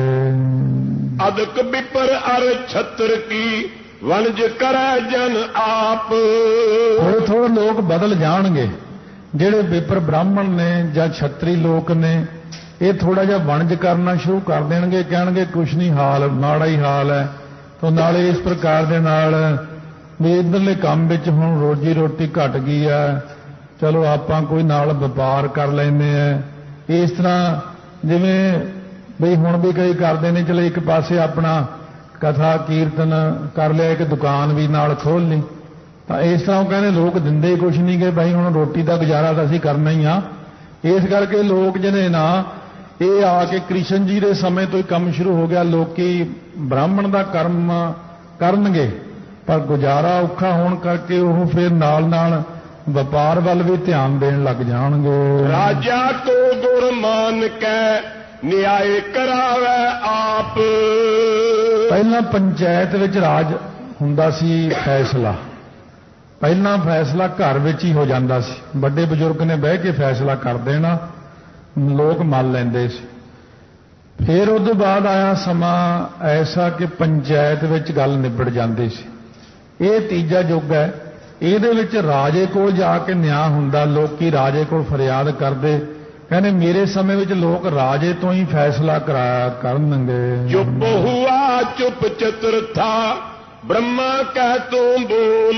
ਅਦਕ ਵਿਪਰ ਅਰ ਛਤਰ ਕੀ ਵਣਜ ਕਰੈ ਜਨ ਆਪ। ਥੋੜੇ ਥੋੜੇ ਲੋਕ ਬਦਲ ਜਾਣਗੇ, ਜਿਹੜੇ ਵਿਪਰ ਬ੍ਰਾਹਮਣ ਨੇ ਜਾਂ ਛਤਰੀ ਲੋਕ ਨੇ, ਇਹ ਥੋੜਾ ਜਿਹਾ ਵਣਜ ਕਰਨਾ ਸ਼ੁਰੂ ਕਰ ਦੇਣਗੇ, ਕਹਿਣਗੇ ਕੁਛ ਨਹੀਂ, ਹਾਲ ਮਾੜਾ ਹੀ ਹਾਲ ਹੈ। ਤੋਂ ਨਾਲੇ ਇਸ ਪ੍ਰਕਾਰ ਦੇ ਨਾਲ ਵੀ ਇੱਧਰਲੇ ਕੰਮ ਵਿੱਚ ਹੁਣ ਰੋਜੀ ਰੋਟੀ ਘਟ ਗਈ ਹੈ, ਚਲੋ ਆਪਾਂ ਕੋਈ ਨਾਲ ਵਪਾਰ ਕਰ ਲੈਂਦੇ ਆ। ਇਸ ਤਰ੍ਹਾਂ ਜਿਵੇਂ ਬਈ ਹੁਣ ਵੀ ਕਈ ਕਰਦੇ ਨੇ, ਚਲੋ ਇੱਕ ਪਾਸੇ ਆਪਣਾ ਕਥਾ ਕੀਰਤਨ ਕਰ ਲਿਆ, ਇੱਕ ਦੁਕਾਨ ਵੀ ਨਾਲ ਖੋਲ੍ਹ ਲਈ। ਤਾਂ ਇਸ ਤਰ੍ਹਾਂ ਉਹ ਕਹਿੰਦੇ ਲੋਕ ਦਿੰਦੇ ਕੁਛ ਨਹੀਂ ਕਿ ਭਾਈ ਹੁਣ ਰੋਟੀ ਦਾ ਗੁਜ਼ਾਰਾ ਤਾਂ ਅਸੀਂ ਕਰਨਾ ਹੀ ਆ। ਇਸ ਕਰਕੇ ਲੋਕ ਜਿਹਨੇ ਨਾ ਇਹ ਆ ਕੇ ਕ੍ਰਿਸ਼ਨ ਜੀ ਦੇ ਸਮੇਂ ਤੋਂ ਹੀ ਕੰਮ ਸ਼ੁਰੂ ਹੋ ਗਿਆ, ਲੋਕੀ ਬ੍ਰਾਹਮਣ ਦਾ ਕਰਮ ਕਰਨਗੇ, ਪਰ ਗੁਜ਼ਾਰਾ ਔਖਾ ਹੋਣ ਕਰਕੇ ਉਹ ਫਿਰ ਨਾਲ ਨਾਲ ਵਪਾਰ ਵੱਲ ਵੀ ਧਿਆਨ ਦੇਣ ਲੱਗ ਜਾਣਗੇ। ਰਾਜਾ ਕੋ ਗੁਰ ਮਾਨ ਕੈ ਨਿਆਏ ਕਰਾਵੇ ਆਪ। ਪਹਿਲਾਂ ਪੰਚਾਇਤ ਵਿੱਚ ਰਾਜ ਹੁੰਦਾ ਸੀ, ਫੈਸਲਾ ਪਹਿਲਾਂ ਫੈਸਲਾ ਘਰ ਵਿੱਚ ਹੀ ਹੋ ਜਾਂਦਾ ਸੀ, ਵੱਡੇ ਬਜ਼ੁਰਗ ਨੇ ਬਹਿ ਕੇ ਫੈਸਲਾ ਕਰ ਦੇਣਾ, ਲੋਕ ਮੰਨ ਲੈਂਦੇ ਸੀ। ਫਿਰ ਉਸ ਤੋਂ ਬਾਅਦ ਆਇਆ ਸਮਾਂ ਐਸਾ ਕਿ ਪੰਚਾਇਤ ਵਿੱਚ ਗੱਲ ਨਿਬੜ ਜਾਂਦੀ ਸੀ। ਇਹ ਤੀਜਾ ਯੁੱਗ ਹੈ, ਇਹਦੇ ਵਿੱਚ ਰਾਜੇ ਕੋਲ ਜਾ ਕੇ ਨਿਆਂ ਹੁੰਦਾ, ਲੋਕੀ ਰਾਜੇ ਕੋਲ ਫਰਿਆਦ ਕਰਦੇ, ਕਹਿੰਦੇ ਮੇਰੇ ਸਮੇਂ ਵਿੱਚ ਲੋਕ ਰਾਜੇ ਤੋਂ ਹੀ ਫੈਸਲਾ ਕਰਾਇਆ ਕਰਨਗੇ। ਚੁੱਪ ਹੁਆ ਚੁੱਪ ਚਤੁਰਥਾ ਬ੍ਰਹਮਾ ਕਹਿ ਤੂੰ ਬੋਲ।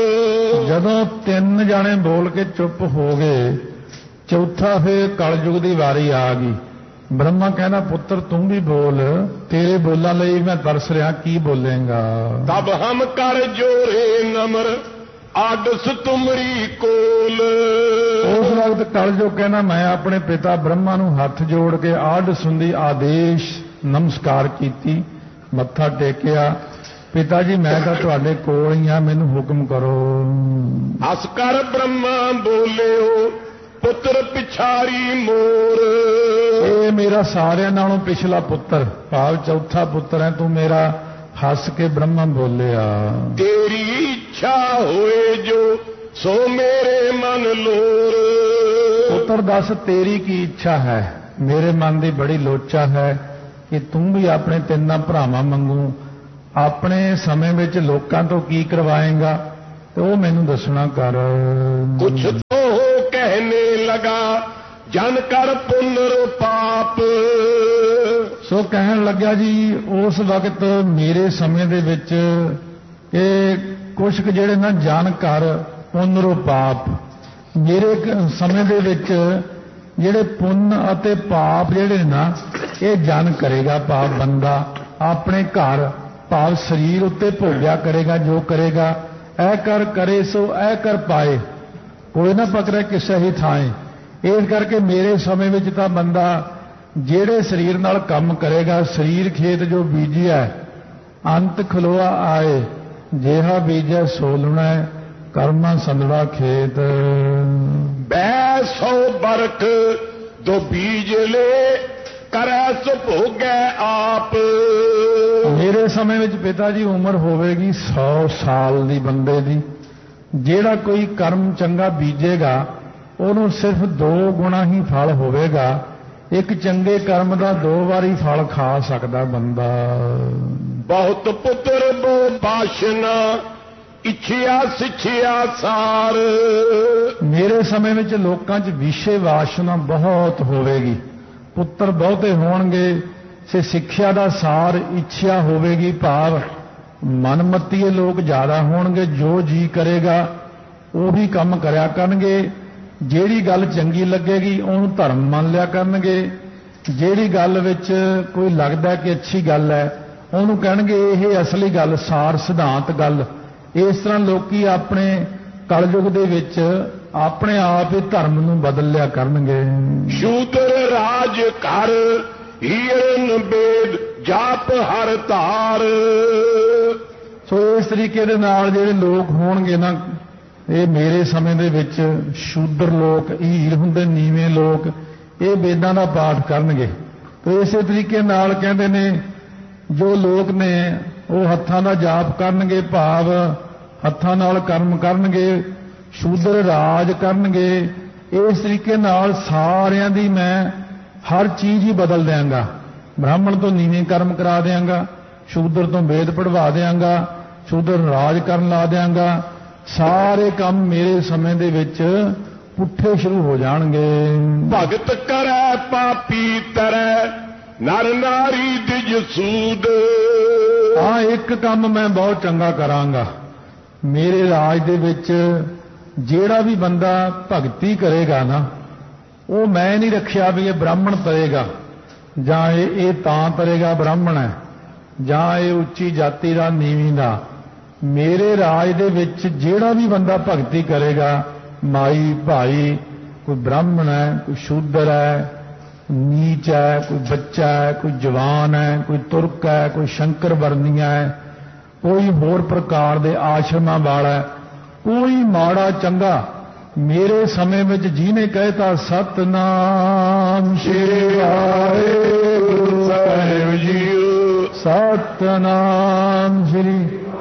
ਜਦੋਂ ਤਿੰਨ ਜਾਣੇ ਬੋਲ ਕੇ ਚੁੱਪ ਹੋ ਗਏ, ਚੌਥਾ ਫਿਰ ਕਲਯੁਗ ਦੀ ਵਾਰੀ ਆ ਗਈ। ਬ੍ਰਹਮਾ ਕਹਿੰਦਾ ਪੁੱਤਰ ਤੂੰ ਵੀ ਬੋਲ, ਤੇਰੇ ਬੋਲਾਂ ਲਈ ਮੈਂ ਤਰਸ ਰਿਹਾ, ਕੀ ਬੋਲੇਗਾ। ਤਬ ਹਮ ਕਰ ਜੋਰੇ ਨਮਰ ਆਦਸ ਤੁਮਰੀ ਕੋਲ। ਉਸ ਵਕਤ ਕਲਯੁਗ ਕਹਿੰਦਾ ਮੈਂ ਆਪਣੇ ਪਿਤਾ ਬ੍ਰਹਮਾ ਨੂੰ ਹੱਥ ਜੋੜ ਕੇ ਆਡ ਸੁੰਦੀ ਆਦੇਸ਼ ਨਮਸਕਾਰ ਕੀਤੀ, ਮੱਥਾ ਟੇਕਿਆ, ਪਿਤਾ ਜੀ ਮੈਂ ਤਾਂ ਤੁਹਾਡੇ ਕੋਲ ਹੀ ਆ, ਮੈਨੂੰ ਹੁਕਮ ਕਰੋ। ਹਸ ਕਰ ਬ੍ਰਹਮਾ ਬੋਲਿਓ ਪੁੱਤਰ ਪਿਛਾਰੀ ਮੋਰ। ਇਹ ਮੇਰਾ ਸਾਰਿਆਂ ਨਾਲੋਂ ਪਿਛਲਾ ਪੁੱਤਰ, ਭਾਵ ਚੌਥਾ ਪੁੱਤਰ ਹੈ ਤੂੰ ਮੇਰਾ। ਹੱਸ ਕੇ ਬ੍ਰਹਮਾ ਬੋਲਿਆ ਤੇਰੀ ਇੱਛਾ ਹੋਏ ਜੋ ਸੋ ਮੇਰੇ ਮਨ ਲੋਰ। ਪੁੱਤਰ ਦੱਸ ਤੇਰੀ ਕੀ ਇੱਛਾ ਹੈ। ਮੇਰੇ ਮਨ ਦੀ ਬੜੀ ਲੋਚਾ ਹੈ, ਕਿ ਤੂੰ ਵੀ ਆਪਣੇ ਤਿੰਨਾਂ ਭਰਾਵਾਂ ਵਾਂਗੂ ਆਪਣੇ ਸਮੇਂ ਵਿੱਚ ਲੋਕਾਂ ਤੋਂ ਕੀ ਕਰਵਾਏਗਾ ਤੇ ਉਹ ਮੈਨੂੰ ਦੱਸਣਾ ਕਰ। ਕੁਛ ਤੋ ਕਹਿਨੇ ਲਗਾ ਜਨ ਕਰ ਪੁਨਰ ਪਾਪ। ਸੋ ਕਹਿਣ ਲੱਗਾ ਜੀ ਉਸ ਵਕਤ ਮੇਰੇ ਸਮੇਂ ਦੇ ਵਿੱਚ ਇਹ ਕੁਛ ਕੁ ਜਿਹੜੇ ਨਾ ਜਨ ਕਰ ਪੁਨਰ ਪਾਪ, ਮੇਰੇ ਸਮੇਂ ਦੇ ਵਿੱਚ ਜਿਹੜੇ ਪੁੰਨ ਅਤੇ ਪਾਪ ਜਿਹੜੇ ਨਾ ਇਹ ਜਨ ਕਰੇਗਾ। ਪਾਪ ਬੰਦਾ ਆਪਣੇ ਘਰ ਭਾਵ ਸਰੀਰ ਉੱਤੇ ਭੋਗਿਆ ਕਰੇਗਾ, ਜੋ ਕਰੇਗਾ ਐ ਕਰ ਕਰੇ ਸੋ ਐ ਕਰ ਪਾਏ, ਕੋਈ ਨਾ ਪਕੜੇ ਕਿਸੇ ਹੀ ਥਾਂ। ਇਸ ਕਰਕੇ ਮੇਰੇ ਸਮੇਂ ਵਿੱਚ ਤਾਂ ਬੰਦਾ ਜਿਹੜੇ ਸਰੀਰ ਨਾਲ ਕੰਮ ਕਰੇਗਾ, ਸਰੀਰ ਖੇਤ ਜੋ ਬੀਜਿਆ ਅੰਤ ਖਲੋਆ ਆਏ, ਜਿਹਾ ਬੀਜੈ ਸੋ ਲੁਣੈ ਕਰਮਾਂ ਸੰਦੜਾ ਖੇਤ। ਬੈ ਸੋ ਬਰਖ ਦੋ ਬੀਜ ਲੈ ਕਰੈ ਸੋ ਭੋਗੈ ਆਪ। ਮੇਰੇ ਸਮੇਂ ਵਿੱਚ ਪਿਤਾ ਜੀ ਉਮਰ ਹੋਵੇਗੀ ਸੌ ਸਾਲ ਦੀ ਬੰਦੇ ਦੀ। ਜਿਹੜਾ ਕੋਈ ਕਰਮ ਚੰਗਾ ਬੀਜੇਗਾ ਉਹਨੂੰ ਸਿਰਫ ਦੋ ਗੁਣਾ ਹੀ ਫਲ ਹੋਵੇਗਾ। ਇੱਕ ਚੰਗੇ ਕਰਮ ਦਾ ਦੋ ਵਾਰੀ ਫਲ ਖਾ ਸਕਦਾ ਬੰਦਾ। ਬਹੁਤ ਪੁੱਤਰ ਬੋ ਬਾਸ਼ਨਾ ਇੱਛਿਆ ਸਿੱਛਿਆ ਸਾਰ। ਮੇਰੇ ਸਮੇਂ ਵਿੱਚ ਲੋਕਾਂ 'ਚ ਵਿਸ਼ੇ ਵਾਸ਼ਨਾ ਬਹੁਤ ਹੋਵੇਗੀ, ਪੁੱਤਰ ਬਹੁਤੇ ਹੋਣਗੇ, ਸੇ ਸਿੱਖਿਆ ਦਾ ਸਾਰ ਇੱਛਿਆ ਹੋਵੇਗੀ, ਭਾਵ ਮਨਮਤੀਏ ਲੋਕ ਜ਼ਿਆਦਾ ਹੋਣਗੇ। ਜੋ ਜੀ ਕਰੇਗਾ ਉਹੀ ਕੰਮ ਕਰਿਆ ਕਰਨਗੇ। ਜਿਹੜੀ ਗੱਲ ਚੰਗੀ ਲੱਗੇਗੀ ਉਹਨੂੰ ਧਰਮ ਮੰਨ ਲਿਆ ਕਰਨਗੇ। ਜਿਹੜੀ ਗੱਲ ਵਿੱਚ ਕੋਈ ਲੱਗਦਾ ਕਿ ਅੱਛੀ ਗੱਲ ਹੈ ਉਹਨੂੰ ਕਹਿਣਗੇ ਇਹ ਅਸਲੀ ਗੱਲ, ਸਾਰ ਸਿਧਾਂਤ ਗੱਲ। ਇਸ ਤਰ੍ਹਾਂ ਲੋਕੀ ਆਪਣੇ ਕਲਯੁਗ ਦੇ ਵਿੱਚ ਆਪਣੇ ਆਪ ਹੀ ਧਰਮ ਨੂੰ ਬਦਲ ਲਿਆ ਕਰਨਗੇ। ਸ਼ੂਦਰ ਰਾਜ ਕਰ ਹੀਰਨ ਬੇਦ ਜਾਪ ਹਰ ਧਾਰ। ਸੋ ਇਸ ਤਰੀਕੇ ਦੇ ਨਾਲ ਜਿਹੜੇ ਲੋਕ ਹੋਣਗੇ ਨਾ, ਇਹ ਮੇਰੇ ਸਮੇਂ ਦੇ ਵਿੱਚ ਸ਼ੂਦਰ ਲੋਕ, ਹੀਰ ਹੁੰਦੇ ਨੀਵੇਂ ਲੋਕ, ਇਹ ਵੇਦਾਂ ਦਾ ਪਾਠ ਕਰਨਗੇ। ਤੇ ਇਸੇ ਤਰੀਕੇ ਨਾਲ ਕਹਿੰਦੇ ਨੇ ਜੋ ਲੋਕ ਨੇ ਉਹ ਹੱਥਾਂ ਦਾ ਜਾਪ ਕਰਨਗੇ, ਭਾਵ ਹੱਥਾਂ ਨਾਲ ਕਰਮ ਕਰਨਗੇ, ਸ਼ੂਦਰ ਰਾਜ ਕਰਨਗੇ। ਇਸ ਤਰੀਕੇ ਨਾਲ ਸਾਰਿਆਂ ਦੀ ਮੈਂ ਹਰ ਚੀਜ਼ ਹੀ ਬਦਲ ਦਿਆਂਗਾ। ਬ੍ਰਾਹਮਣ ਤੋਂ ਨੀਵੇਂ ਕਰਮ ਕਰਾ ਦਿਆਂਗਾ, ਸ਼ੂਦਰ ਤੋਂ ਵੇਦ ਪੜਵਾ ਦਿਆਂਗਾ, ਸ਼ੂਦਰ ਰਾਜ ਕਰਨ ਲਾ ਦਿਆਂਗਾ। ਸਾਰੇ ਕੰਮ ਮੇਰੇ ਸਮੇਂ ਦੇ ਵਿੱਚ ਪੁੱਠੇ ਸ਼ੁਰੂ ਹੋ ਜਾਣਗੇ। ਭਗਤ ਕਰੈ ਪਾਪੀ ਤਰੈ ਨਰ ਨਾਰੀ ਦਿਜ ਸੂਦ। ਹਾਂ, ਇੱਕ ਕੰਮ ਮੈਂ ਬਹੁਤ ਚੰਗਾ ਕਰਾਂਗਾ। ਮੇਰੇ ਰਾਜ ਦੇ ਵਿੱਚ ਜਿਹੜਾ ਵੀ ਬੰਦਾ ਭਗਤੀ ਕਰੇਗਾ ਨਾ, ਉਹ ਮੈਂ ਨਹੀਂ ਰੱਖਿਆ ਵੀ ਇਹ ਬ੍ਰਾਹਮਣ ਤਰੇਗਾ ਜਾਂ ਇਹ ਇਹ ਤਾਂ ਤਰੇਗਾ ਬ੍ਰਾਹਮਣ ਹੈ, ਜਾਂ ਇਹ ਉੱਚੀ ਜਾਤੀ ਦਾ ਨੀਵੀਂ ਦਾ। ਮੇਰੇ ਰਾਜ ਦੇ ਵਿੱਚ ਜਿਹੜਾ ਵੀ ਬੰਦਾ ਭਗਤੀ ਕਰੇਗਾ, ਮਾਈ ਭਾਈ, ਕੋਈ ਬ੍ਰਾਹਮਣ ਹੈ, ਕੋਈ ਸ਼ੂਦਰ ਹੈ, ਨੀਚ ਹੈ, ਕੋਈ ਬੱਚਾ ਹੈ, ਕੋਈ ਜਵਾਨ ਹੈ, ਕੋਈ ਤੁਰਕ ਹੈ, ਕੋਈ ਸ਼ੰਕਰ ਵਰਨੀਆ ਹੈ, ਕੋਈ ਹੋਰ ਪ੍ਰਕਾਰ ਦੇ ਆਸ਼ਰਮਾਂ ਵਾਲਾ, ਕੋਈ ਮਾੜਾ ਚੰਗਾ, ਮੇਰੇ ਸਮੇਂ ਵਿੱਚ ਜਿਹਨੇ ਕਹਿਤਾ ਸਤਨਾਮ ਸ੍ਰੀ ਵਾਹਿਗੁਰੂ ਸਾਹਿਬ ਜੀ, ਸਤਨਾਮ ਸ੍ਰੀ,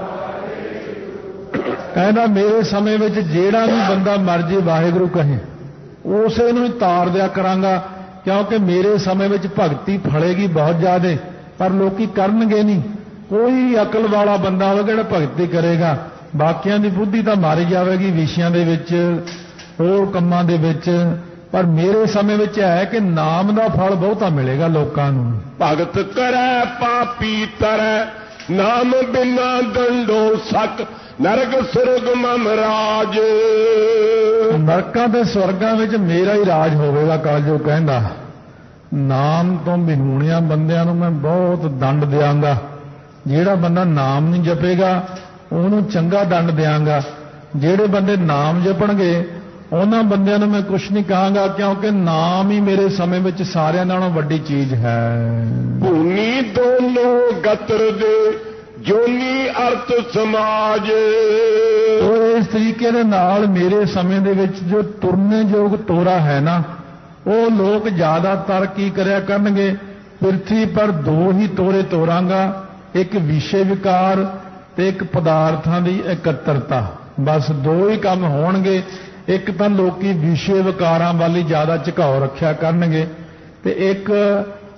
ਕਹਿੰਦਾ ਮੇਰੇ ਸਮੇਂ ਵਿੱਚ ਜਿਹੜਾ ਵੀ ਬੰਦਾ ਮਰਜੀ ਵਾਹਿਗੁਰੂ ਕਹੇ ਉਸੇ ਨੂੰ ਹੀ ਤਾਰ ਦਿਆ ਕਰਾਂਗਾ। ਕਿਉਂਕਿ ਮੇਰੇ ਸਮੇਂ ਵਿੱਚ ਭਗਤੀ ਫਲੇਗੀ ਬਹੁਤ ਜ਼ਿਆਦਾ, ਪਰ ਲੋਕੀ ਕਰਨਗੇ ਨਹੀਂ। ਕੋਈ ਅਕਲ ਵਾਲਾ ਬੰਦਾ ਹੋਵੇਗਾ ਜਿਹੜਾ ਭਗਤੀ ਕਰੇਗਾ, ਬਾਕੀਆਂ ਦੀ ਬੁੱਧੀ ਤਾਂ ਮਾਰੀ ਜਾਵੇਗੀ ਵਿਸ਼ਿਆਂ ਦੇ ਵਿੱਚ, ਹੋਰ ਕੰਮਾਂ ਦੇ ਵਿੱਚ। ਪਰ ਮੇਰੇ ਸਮੇਂ ਵਿੱਚ ਹੈ ਕਿ ਨਾਮ ਦਾ ਫਲ ਬਹੁਤਾ ਮਿਲੇਗਾ ਲੋਕਾਂ ਨੂੰ। ਭਗਤ ਕਰੈ ਪਾਪੀ ਤਰੈ ਨਾਮ ਬਿਨਾ ਦੰਡੋ ਸਕ ਨਰਕ ਸੁਰਗ ਮਮ ਰਾਜ। ਨਰਕਾਂ ਤੇ ਸਵਰਗਾਂ ਵਿੱਚ ਮੇਰਾ ਹੀ ਰਾਜ ਹੋਵੇਗਾ। ਕਲਯੁਗ ਕਹਿੰਦਾ ਨਾਮ ਤੋਂ ਬਿਨੂਣਿਆਂ ਬੰਦਿਆਂ ਨੂੰ ਮੈਂ ਬਹੁਤ ਦੰਡ ਦਿਆਂਗਾ। ਜਿਹੜਾ ਬੰਦਾ ਨਾਮ ਨਹੀਂ ਜਪੇਗਾ ਉਹਨੂੰ ਚੰਗਾ ਦੰਡ ਦਿਆਂਗਾ। ਜਿਹੜੇ ਬੰਦੇ ਨਾਮ ਜਪਣਗੇ ਉਹਨਾਂ ਬੰਦਿਆਂ ਨੂੰ ਮੈਂ ਕੁਛ ਨਹੀਂ ਕਹਾਂਗਾ, ਕਿਉਂਕਿ ਨਾਮ ਹੀ ਮੇਰੇ ਸਮੇਂ ਵਿੱਚ ਸਾਰਿਆਂ ਨਾਲੋਂ ਵੱਡੀ ਚੀਜ਼ ਹੈ। ਭੂਨੀ ਦੋਨੋਂ ਗਤਰ ਦੇ ਜੋਨੀ ਅਰਥ ਸਮਾਜ। ਉਹ ਇਸ ਤਰੀਕੇ ਦੇ ਨਾਲ ਮੇਰੇ ਸਮੇਂ ਦੇ ਵਿੱਚ ਜੋ ਤੁਰਨੇ ਯੋਗ ਤੋਰਾ ਹੈ ਨਾ, ਉਹ ਲੋਕ ਜ਼ਿਆਦਾਤਰ ਕੀ ਕਰਿਆ ਕਰਨਗੇ, ਪ੍ਰਿਥਵੀ ਪਰ ਦੋ ਹੀ ਤੋਰੇ ਤੋਰਾਂਗਾ, ਇੱਕ ਵਿਸ਼ੇ ਵਿਕਾਰ ਤੇ ਇੱਕ ਪਦਾਰਥਾਂ ਦੀ ਇਕੱਤਰਤਾ। ਬਸ ਦੋ ਹੀ ਕੰਮ ਹੋਣਗੇ। ਇੱਕ ਤਾਂ ਲੋਕੀ ਵਿਸ਼ੇ ਵਿਕਾਰਾਂ ਵਾਲੀ ਜ਼ਿਆਦਾ ਝੁਕਾਓ ਰੱਖਿਆ ਕਰਨਗੇ, ਤੇ ਇੱਕ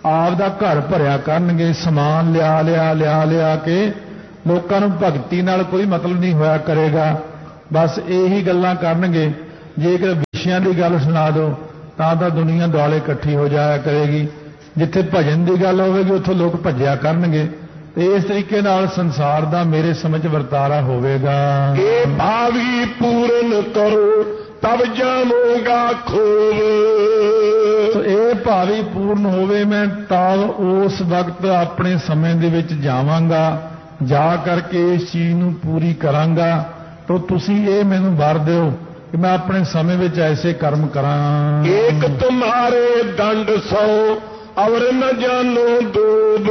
ਆਪ ਦਾ ਘਰ ਭਰਿਆ ਕਰਨਗੇ, ਸਮਾਨ ਲਿਆ ਲਿਆ ਲਿਆ ਲਿਆ ਕੇ ਲੋਕਾਂ ਨੂੰ ਭਗਤੀ ਨਾਲ ਕੋਈ ਮਤਲਬ ਨਹੀਂ ਹੋਇਆ ਕਰੇਗਾ, ਬਸ ਇਹੀ ਗੱਲਾਂ ਕਰਨਗੇ। ਜੇਕਰ ਵਿਸ਼ਿਆਂ ਦੀ ਗੱਲ ਸੁਣਾ ਦਿਓ ਤਾਂ ਤਾਂ ਦੁਨੀਆ ਦੁਆਲੇ ਇਕੱਠੀ ਹੋ ਜਾਇਆ ਕਰੇਗੀ। ਜਿੱਥੇ ਭਜਨ ਦੀ ਗੱਲ ਹੋਵੇਗੀ ਉੱਥੋਂ ਲੋਕ ਭੱਜਿਆ ਕਰਨਗੇ। ਤੇ ਇਸ ਤਰੀਕੇ ਨਾਲ ਸੰਸਾਰ ਦਾ ਮੇਰੇ ਸਮਝ ਵਰਤਾਰਾ ਹੋਵੇਗਾ। ਇਹ ਭਾਵੀ ਪੂਰਨ ਕਰੋ ਤਬ ਜਾਵਾਂਗਾ ਖੂਬ। ਸੋ ਇਹ ਭਾਵੀ ਪੂਰਨ ਹੋਵੇ, ਮੈਂ ਤਾਂ ਉਸ ਵਕਤ ਆਪਣੇ ਸਮੇਂ ਦੇ ਵਿੱਚ ਜਾਵਾਂਗਾ, ਜਾ ਕਰਕੇ ਇਸ ਚੀਜ਼ ਨੂੰ ਪੂਰੀ ਕਰਾਂਗਾ। ਤਾਂ ਤੁਸੀਂ ਇਹ ਮੈਨੂੰ ਵਰ ਦਿਓ ਕਿ ਮੈਂ ਆਪਣੇ ਸਮੇਂ ਵਿੱਚ ਐਸੇ ਕਰਮ ਕਰਾਂ। ਏਕ ਤੁਮਾਰੇ ਦੰਡ ਸੋ ਔਰ ਨ ਜਾਣੋ ਦੂਬ।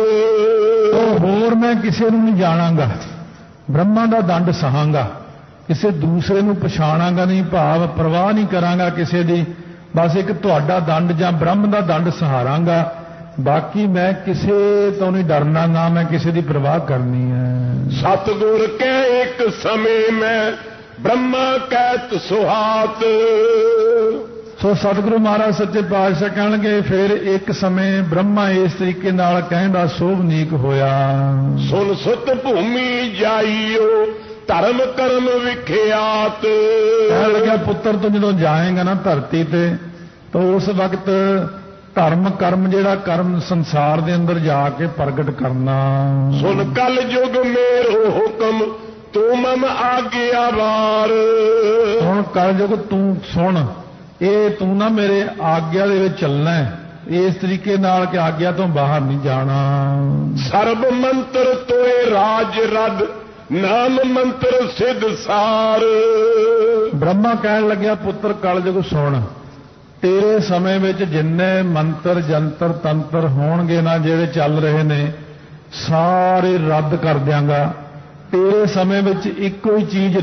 ਹੋਰ ਮੈਂ ਕਿਸੇ ਨੂੰ ਨਹੀਂ ਜਾਣਾਂਗਾ, ਬ੍ਰਹਮਾ ਦਾ ਦੰਡ ਸਹਾਂਗਾ, ਕਿਸੇ ਦੂਸਰੇ ਨੂੰ ਪਛਾਣਾਂਗਾ ਨਹੀਂ, ਭਾਵ ਪਰਵਾਹ ਨਹੀਂ ਕਰਾਂਗਾ ਕਿਸੇ ਦੀ, ਬਸ ਇੱਕ ਤੁਹਾਡਾ ਦੰਡ ਜਾਂ ਬ੍ਰਹਮ ਦਾ ਦੰਡ ਸਹਾਰਾਂਗਾ। ਬਾਕੀ ਮੈਂ ਕਿਸੇ ਤੋਂ ਨਹੀਂ ਡਰਨਾ, ਨਾ ਮੈਂ ਕਿਸੇ ਦੀ ਪਰਵਾਹ ਕਰਨੀ ਹੈ। ਸਤਿਗੁਰ ਕਹਿ ਇੱਕ ਸਮੇਂ ਮੈਂ ਬ੍ਰਹਮਾ ਕਹਿਤ ਸੁਹਾਤ। ਸੋ ਸਤਿਗੁਰੂ ਮਹਾਰਾਜ ਸੱਚੇ ਪਾਤਸ਼ਾਹ ਕਹਿਣਗੇ ਫਿਰ ਇੱਕ ਸਮੇਂ ਬ੍ਰਹਮਾ ਇਸ ਤਰੀਕੇ ਨਾਲ ਕਹਿੰਦਾ ਸੋਭਨੀਕ ਹੋਇਆ। ਸੁਨ ਸੁਤ ਭੂਮੀ ਜਾਈਓ ਧਰਮ ਕਰਮ ਵਿਖਿਆਤ। ਕਹਿਣ ਲੱਗਿਆ ਪੁੱਤਰ ਤੂੰ ਜਦੋਂ ਜਾਏਗਾ ਨਾ ਧਰਤੀ ਤੇ ਤਾਂ ਉਸ ਵਕਤ ਧਰਮ ਕਰਮ ਜਿਹੜਾ ਕਰਮ ਸੰਸਾਰ ਦੇ ਅੰਦਰ ਜਾ ਕੇ ਪ੍ਰਗਟ ਕਰਨਾ। ਸੁਨ ਕਲ ਯੁਗ ਮੇਰੋ ਹੁਕਮ ਤੂੰ ਮਮ ਆਗਿਆ ਵਾਰ। ਹੁਣ ਕਲ ਯੁਗ ਤੂੰ ਸੁਣ, ਇਹ ਤੂੰ ਨਾ ਮੇਰੇ ਆਗਿਆ ਦੇ ਵਿੱਚ ਚੱਲਣਾ ਹੈ, ਇਸ ਤਰੀਕੇ ਨਾਲ ਕਿ ਆਗਿਆ ਤੋਂ ਬਾਹਰ ਨਹੀਂ ਜਾਣਾ। ਸਰਬ ਮੰਤਰ ਤੋਏ ਰਾਜ ਰੱਦ ਨਾਮ ਮੰਤਰ ਸਿੱਧ ਸਾਰ। ਬ੍ਰਹਮਾ ਕਹਿਣ ਲੱਗਿਆ ਪੁੱਤਰ ਕਲਯੁਗ ਸੁਣ, ਤੇਰੇ ਸਮੇਂ ਵਿੱਚ ਜਿੰਨੇ ਮੰਤਰ ਜੰਤਰ ਤੰਤਰ ਹੋਣਗੇ ਨਾ ਜਿਹੜੇ ਚੱਲ ਰਹੇ ਨੇ ਸਾਰੇ ਰੱਦ ਕਰ ਦਿਆਂਗਾ। ਤੇਰੇ ਸਮੇਂ ਵਿੱਚ ਇੱਕੋ ਹੀ ਚੀਜ਼